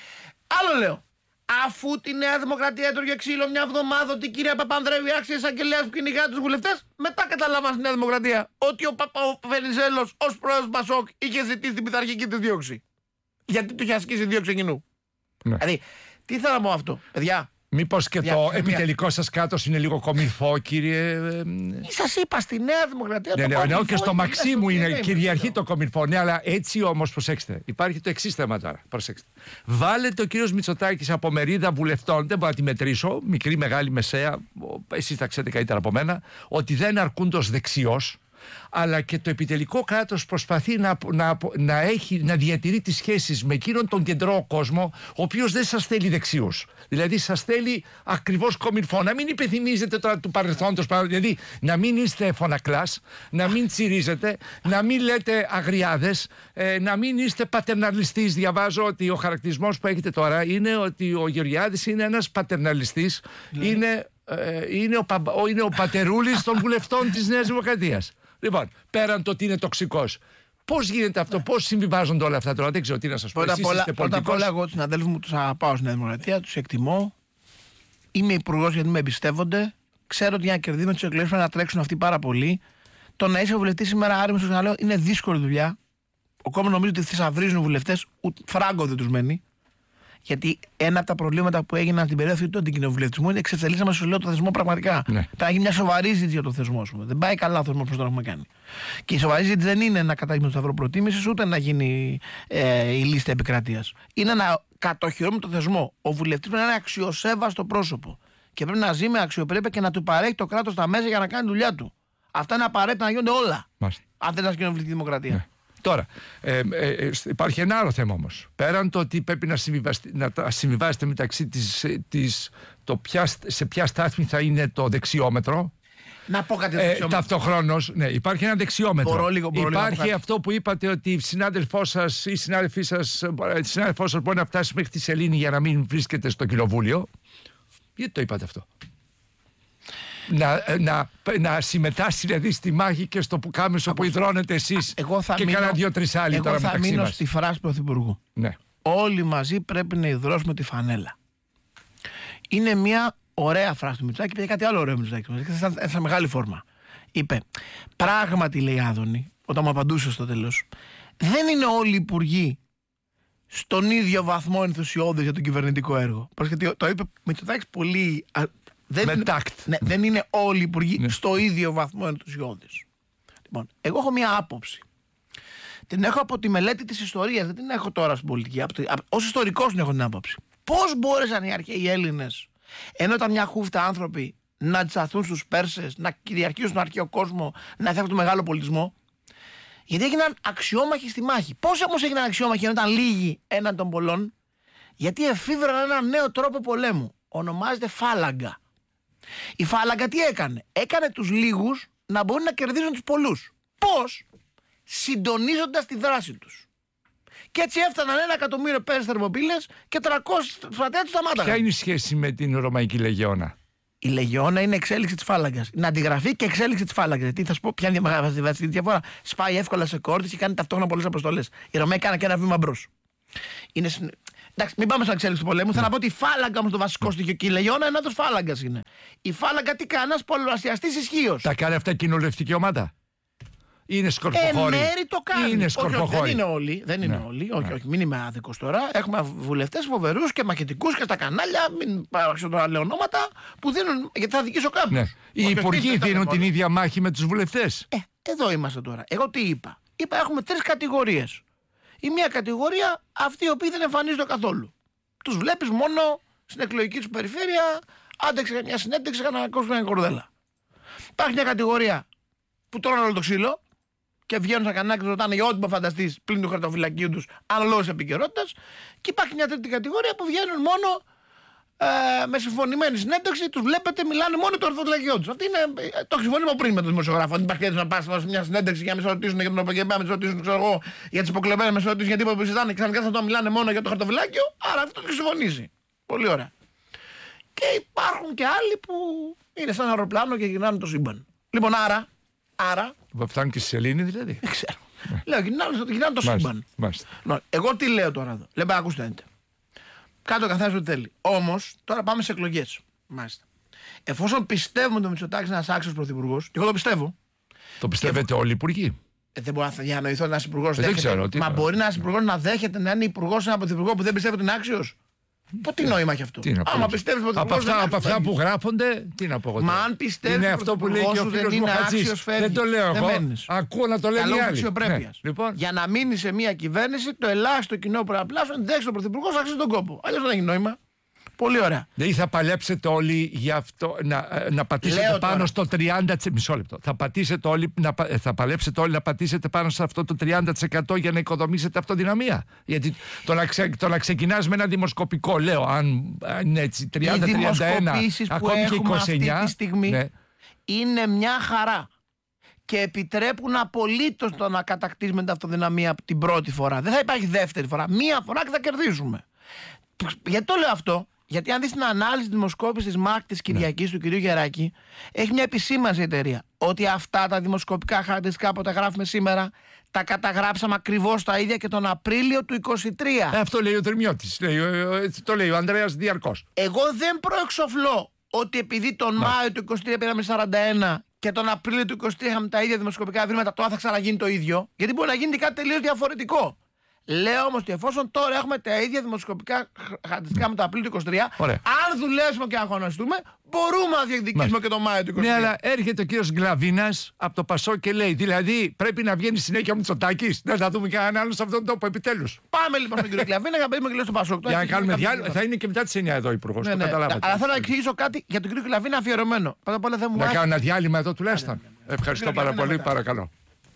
[SPEAKER 22] Άλλο λέω. Αφού τη Νέα Δημοκρατία έτρωγε ξύλο μια εβδομάδα ότι η κυρία Παπανδρέου, η άξια εισαγγελέα που κυνηγάει τους βουλευτές, μετά καταλάβαμε στη Νέα Δημοκρατία ότι ο Βενιζέλος ως πρόεδρος Πασόκ είχε ζητήσει την πειθαρχική της δίωξη. Γιατί του είχε ασκήσει δίωξη κοινού. Ναι. Δηλαδή, τι θέλω να πω αυτό, παιδιά.
[SPEAKER 9] Μήπως και το επιτελικό σας κράτος είναι λίγο κομιλφό, κύριε?
[SPEAKER 22] Σας είπα, στη Νέα Δημοκρατία
[SPEAKER 9] το κομιλφό. Και στο Μαξίμου είναι κυριαρχεί το κομιλφό. Ναι, αλλά έτσι όμως, προσέξτε, υπάρχει το εξής θέμα τώρα. Προσέξτε. Βάλετε ο κύριος Μητσοτάκης από μερίδα βουλευτών, δεν μπορώ να τη μετρήσω, μικρή, μεγάλη, μεσαία, εσείς τα ξέρετε καλύτερα από μένα, ότι δεν αρκούντος δεξιός. Αλλά και το επιτελικό κράτος προσπαθεί να διατηρεί τις σχέσεις με εκείνον τον κεντρό κόσμο, ο οποίος δεν σας θέλει δεξιούς. Δηλαδή σας θέλει ακριβώς κομιλφό. Να μην υπενθυμίζετε τώρα του παρελθόντος, δηλαδή να μην είστε φωνακλάς, να μην τσιρίζετε, να μην λέτε αγριάδες, να μην είστε πατερναλιστής. Διαβάζω ότι ο χαρακτηρισμός που έχετε τώρα είναι ότι ο Γεωργιάδης είναι ένας πατερναλιστής, είναι ο πατερούλης των βουλευτών της Νέας Δημοκρατίας. Λοιπόν, πέραν το ότι είναι τοξικός. Πώς γίνεται αυτό, πώς συμβιβάζονται όλα αυτά τώρα, δεν ξέρω τι να σας πω.
[SPEAKER 22] Πρώτα απ' όλα, εγώ τους συναδέλφους μου τους αγαπάω στην Νέα Δημοκρατία, τους εκτιμώ. Είμαι υπουργός γιατί με εμπιστεύονται. Ξέρω ότι για να κερδίσουμε τις εκλογές πρέπει να τρέξουν αυτοί πάρα πολύ. Το να είσαι βουλευτή σήμερα, Άρη, στο ξαναλέω, είναι δύσκολη δουλειά. Ο κόμμα νομίζω ότι θησαυρίζουν βουλευτές, ούτε φράγκο δεν τους μένει. Γιατί ένα από τα προβλήματα που έγιναν την περίοδο του αντικοινοβουλευτισμού είναι εξευθελήσαμε σου λέω το θεσμό πραγματικά. Ναι. Πρέπει να γίνει μια σοβαρή συζήτηση για το θεσμό, ας πούμε. Δεν πάει καλά ο θεσμός που τον έχουμε κάνει. Και η σοβαρή συζήτηση δεν είναι να κατάγει το σταυρό προτίμησης, ούτε να γίνει η λίστα επικρατείας. Είναι να κατοχυρώνουμε το θεσμό. Ο βουλευτής πρέπει να είναι αξιοσέβαστο πρόσωπο. Και πρέπει να ζει με αξιοπρέπεια και να του παρέχει το κράτος τα μέσα για να κάνει τη δουλειά του. Αυτά είναι απαραίτητα να γίνονται όλα. Αν δεν είναι κοινοβουλευτική δημοκρατία.
[SPEAKER 9] Ναι. Τώρα, υπάρχει ένα άλλο θέμα όμως. Πέραν το ότι πρέπει να συμβιβάσετε μεταξύ σε ποια στάθμη θα είναι το δεξιόμετρο.
[SPEAKER 22] Να πω κάτι δεξιόμετρο.
[SPEAKER 9] Ταυτοχρόνως, ναι, υπάρχει ένα δεξιόμετρο.
[SPEAKER 22] Μπορώ
[SPEAKER 9] υπάρχει αυτό που είπατε ότι η συνάδελφός σας ή η συνάδελφός σας μπορεί να φτάσει μέχρι τη σελήνη για να μην βρίσκεται στο κοινοβούλιο. Γιατί το είπατε αυτό? Να συμμετάσχει δηλαδή στη μάχη και στο πουκάμισο που υδρώνετε εσείς και κάνα 2-3 άλλοι τώρα μεταξύ μας.
[SPEAKER 22] Εγώ θα μείνω στη φράση Πρωθυπουργού.
[SPEAKER 9] Ναι.
[SPEAKER 22] Όλοι μαζί πρέπει να υδρώσουμε τη φανέλα. Είναι μια ωραία φράση του Μητσοτάκη και κάτι άλλο ωραίο Μητσοτάκη. Σε μεγάλη φόρμα. Είπε, πράγματι λέει Άδωνη, όταν μου απαντούσε στο τέλος, δεν είναι όλοι οι υπουργοί στον ίδιο βαθμό ενθουσιώδες για το κυβερνητικό έργο. Porque το είπε Μητσοτάκης πολύ... δεν είναι όλοι οι υπουργοί στο ίδιο βαθμό ενθουσιώδες. Λοιπόν, εγώ έχω μια άποψη. Την έχω από τη μελέτη της ιστορίας, δεν την έχω τώρα στην πολιτική. Ως ιστορικός την έχω την άποψη. Πώς μπόρεσαν οι αρχαίοι Έλληνες, ενώ ήταν μια χούφτα άνθρωποι, να αντισταθούν στους Πέρσες, να κυριαρχήσουν τον αρχαίο κόσμο, να φτιάξουν τον μεγάλο πολιτισμό? Γιατί έγιναν αξιόμαχοι στη μάχη. Πώς όμως έγιναν αξιόμαχοι ενώ ήταν λίγοι έναν των πολλών? Γιατί εφήβραν έναν νέο τρόπο πολέμου. Ονομάζεται φάλαγγα. Η φάλαγγα τι έκανε? Έκανε τους λίγους να μπορούν να κερδίζουν τους πολλούς. Πώς? Συντονίζοντας τη δράση τους. Και έτσι έφταναν 1.000.000 Πέρσες Θερμοπύλες και 300 στρατιώτες σταμάταγαν.
[SPEAKER 9] Ποια είναι η σχέση με την Ρωμαϊκή Λεγεώνα?
[SPEAKER 22] Η Λεγεώνα είναι εξέλιξη της φάλαγγας. Είναι αντιγραφή και εξέλιξη της φάλαγγας. Γιατί θα σου πω ποια είναι η διαφορά. Σπάει εύκολα σε κόρτες και κάνει ταυτόχρονα πολλές αποστολές. Οι Ρωμαίοι κάναν και ένα βήμα μπρος. Εντάξει, μην πάμε στην εξέλιξη του πολέμου. Θα να πω ότι η φάλαγγα όμως το βασικό στοιχείο και η Λεγεώνα ένα είδος φάλαγγας είναι. Η φάλαγγα τι κάνει? Ένας πολλαπλασιαστής ισχύος.
[SPEAKER 9] Τα κάνει αυτά κοινοβουλευτική ομάδα? Είναι σκορποχώροι?
[SPEAKER 22] Μέρη το κάνει.
[SPEAKER 9] Είναι σκορποχώροι.
[SPEAKER 22] Δεν είναι όλοι. Δεν είναι όλοι. Όχι, μην είμαι άδικος τώρα. Έχουμε βουλευτές φοβερούς και μαχητικούς και στα κανάλια. Μην παράξω τώρα λέω ονόματα που δίνουν. Γιατί θα δικήσω κάποιους.
[SPEAKER 9] Ναι. Οι υπουργοί δίνουν την ίδια μάχη με τους βουλευτές.
[SPEAKER 22] Εδώ είμαστε τώρα. Εγώ τι είπα? Είπα έχουμε 3 κατηγορίες. Η μία κατηγορία αυτοί οι οποίοι δεν εμφανίζονται καθόλου. Τους βλέπεις μόνο στην εκλογική του περιφέρεια, άντεξε μια συνέντευξη, να κόψουν μια κορδέλα. Υπάρχει μια κατηγορία που τρώνε όλο το ξύλο και βγαίνουν στα κανάλια και ρωτάνε για ό,τι φανταστείς πλην του χαρτοφυλακίου τους, αναλόγως επικαιρότητας. Και υπάρχει μια τρίτη κατηγορία που βγαίνουν μόνο με συμφωνημένη συνέντευξη, τους βλέπετε, μιλάνε μόνο το χαρτοφυλακιό τους. Αυτή είναι το συμφωνήμα πριν με τον δημοσιογράφο. Δεν υπάρχει περίπτωση να πας σε μια συνέντευξη για να με ρωτήσουν για τον Οπαγγελέα, να με ρωτήσουν για τις υποκλεμένες, να με ρωτήσουν για τίποτα που συζητάνε και ξαφνικά θα το μιλάνε μόνο για το χαρτοφυλάκιο. Άρα αυτό το συμφωνήσει. Πολύ ωραία. Και υπάρχουν και άλλοι που είναι σαν αεροπλάνο και γυρνάνε το σύμπαν. Λοιπόν, άρα.
[SPEAKER 9] Φτάνουν και στη σελήνη δηλαδή.
[SPEAKER 22] Δεν ξέρω. Λέω, γυρνάνε το σύμπαν. Εγώ τι λέω τώρα εδώ? Λέμε, ακούστε. Κάτω ο καθένας ό,τι θέλει. Όμως, τώρα πάμε σε εκλογές. Μάλιστα. Εφόσον πιστεύουμε ότι ο Μητσοτάκης είναι ένας άξιος πρωθυπουργός, και εγώ το πιστεύω.
[SPEAKER 9] Το πιστεύετε όλοι οι υπουργοί?
[SPEAKER 22] Δεν μπορεί να διανοηθώ ότι ένας υπουργός
[SPEAKER 9] δεν ξέρω.
[SPEAKER 22] Μα μπορεί ένας υπουργός να δέχεται να είναι υπουργός ένα πρωθυπουργό που δεν πιστεύει ότι είναι άξιος? Τι νόημα έχει αυτό? Άμα πιστεύεις ότι
[SPEAKER 9] από αυτά που γράφονται, τι να πω εγώ?
[SPEAKER 22] Μα αν πιστεύεις
[SPEAKER 9] είναι αυτό που λέει και ο φίλος μου Χατζής. Δεν το λέω εγώ. Ακούω να το λέει οι άλλοι.
[SPEAKER 22] Για να μείνει σε μια κυβέρνηση, το ελάχιστο κοινό προαπλάσεων δέχεται τον πρωθυπουργό, αξίζει τον κόπο. Αλλιώς δεν έχει νόημα. Πολύ ωραία.
[SPEAKER 9] Δηλαδή θα παλέψετε όλοι για αυτό, να πατήσετε πάνω στο 30%. Μισό λεπτό. Θα παλέψετε όλοι να πατήσετε πάνω σε αυτό το 30% για να οικοδομήσετε αυτοδυναμία. Γιατί το να ξεκινάς με ένα δημοσκοπικό, λέω, αν είναι έτσι 30-31, ακόμη και 29.
[SPEAKER 22] Αυτή τη στιγμή είναι μια χαρά. Και επιτρέπουν απολύτως το να κατακτήσουμε την αυτοδυναμία την πρώτη φορά. Δεν θα υπάρχει δεύτερη φορά. Μία φορά και θα κερδίζουμε. Γιατί το λέω αυτό? Γιατί αν δεις την ανάλυση δημοσκόπησης της ΜΑΚ της Κυριακής του κυρίου Γεράκη, έχει μια επισήμανση η εταιρεία ότι αυτά τα δημοσκοπικά χαρακτηριστικά που τα γράφουμε σήμερα τα καταγράψαμε ακριβώς τα ίδια και τον Απρίλιο του 2023.
[SPEAKER 9] Αυτό λέει ο Δερμιώτης. Το λέει ο Ανδρέας διαρκώς.
[SPEAKER 22] Εγώ δεν προεξοφλώ ότι επειδή τον Μάιο του 2023 πήραμε 41 και τον Απρίλιο του 2023 είχαμε τα ίδια δημοσκοπικά βρήματα, τώρα θα ξαναγίνει το ίδιο? Γιατί μπορεί να γίνει κάτι τελείως διαφορετικό. Λέω όμως ότι εφόσον τώρα έχουμε τα ίδια δημοσκοπικά χαρακτηριστικά με το Απρίλιο του 2023, αν δουλέψουμε και αγωνιστούμε, μπορούμε να διεκδικήσουμε και το Μάιο του 2023.
[SPEAKER 9] Ναι, αλλά έρχεται ο κύριος Γκλαβίνας από το Πασό και λέει: δηλαδή πρέπει να βγαίνει συνέχεια ο Μητσοτάκης. Να τα δούμε κανέναν άλλο σε αυτόν τον τόπο, επιτέλους.
[SPEAKER 22] Πάμε λοιπόν στον κύριο Γκλαβίνα για να παίρνουμε και στο Πασό.
[SPEAKER 9] Για να κάνουμε διάλογο. Θα είναι και μετά τις 9 εδώ υπουργός.
[SPEAKER 22] Ναι, ναι. Αλλά θέλω να εξηγήσω κάτι για τον κύριο Γκλαβίνα αφιερωμένο. Πρώτα απ' όλα δεν μου
[SPEAKER 9] να κάνω ένα διάλειμμα εδώ τουλάχιστον. Ευχαριστώ πάρα πολύ, παρακαλώ.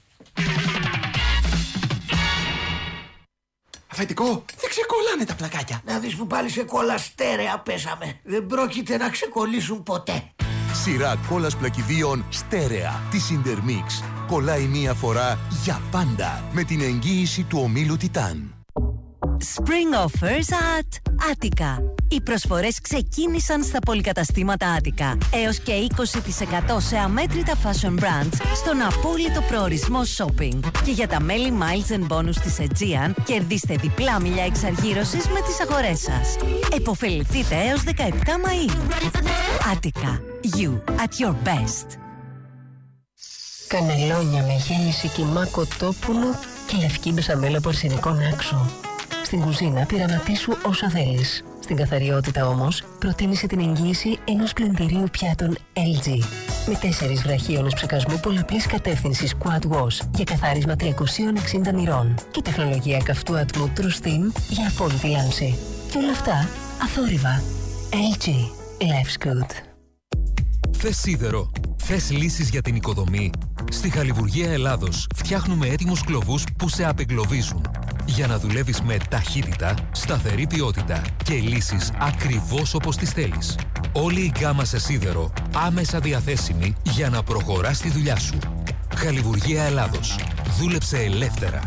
[SPEAKER 1] Αφεντικό, δεν ξεκολλάνε τα πλακάκια.
[SPEAKER 4] Να δεις που πάλι σε κόλλα στέρεα πέσαμε. Δεν πρόκειται να ξεκολλήσουν ποτέ.
[SPEAKER 21] Σειρά κόλλας πλακιδίων στέρεα της Intermix. Κολλάει μία φορά για πάντα με την εγγύηση του ομίλου Titan.
[SPEAKER 12] Spring offers at Attica. Οι προσφορές ξεκίνησαν στα πολυκαταστήματα Attica. Έως και 20% σε αμέτρητα fashion brands στον απόλυτο προορισμό shopping. Και για τα μέλη Miles and Bonus της Aegean, κερδίστε διπλά μιλιά εξαργύρωσης με τις αγορές σας. Εποφεληθείτε έως 17 Μαΐου. Attica. You at your best.
[SPEAKER 27] Κανελόνια με γέμιση κιμά κοτόπουλο και λευκή μπεσαμέλα από αρσενικό άξο. Στην κουζίνα πειραματίσου όσα θέλεις. Στην καθαριότητα όμως, προτίμησε την εγγύηση ενός πλυντηρίου πιάτων LG. Με 4 βραχίονες ψεκασμού πολλαπλής κατεύθυνσης Quad Wash για καθάρισμα 360 μοιρών και τεχνολογία καυτού ατμού True Steam για απόλυτη λάμψη. Και όλα αυτά αθόρυβα. LG. Life's good.
[SPEAKER 23] Θες σίδερο? Θες λύσεις για την οικοδομή? Στη Χαλιβουργία Ελλάδος φτιάχνουμε έτοιμους κλωβούς που σε απεγκλωβίζουν. Για να δουλεύεις με ταχύτητα, σταθερή ποιότητα και λύσεις ακριβώς όπως τις θέλεις. Όλη η γκάμα σε σίδερο άμεσα διαθέσιμη για να προχωράς τη δουλειά σου. Χαλιβουργία Ελλάδος. Δούλεψε ελεύθερα.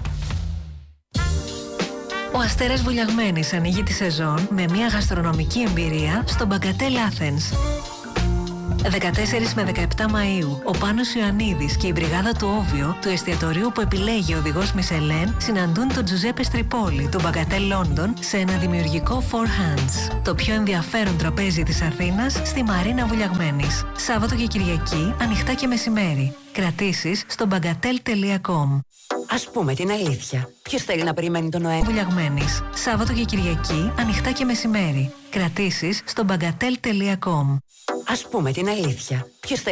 [SPEAKER 27] Ο Αστέρας Βουλιαγμένης ανοίγει τη σεζόν με μια γαστρονομική εμπειρία στο Μπαγκατέλ Athens. 14 με 17 Μαΐου, ο Πάνος Ιωαννίδης και η μπριγάδα του Όβιο, του εστιατορίου που επιλέγει ο οδηγός Μισελέν, συναντούν τον Τζουζέπε Στριπόλη, του Μπαγκατέλ Λόντον, σε ένα δημιουργικό Four Hands. Το πιο ενδιαφέρον τραπέζι της Αθήνας στη Μαρίνα Βουλιαγμένης. Σάββατο και Κυριακή, ανοιχτά και μεσημέρι. Κρατήσεις στο bagatelle.com.
[SPEAKER 2] Ας πούμε την αλήθεια. Ποιος θέλει να περιμένει τον Νοέμβριο?
[SPEAKER 27] Βουλιαγμένης. Σάββατο και Κυριακή, ανοιχτά και μεσημέρι. Κρατήσεις στο bagatelle.com.
[SPEAKER 2] Ας πούμε την αλήθεια. Ποιος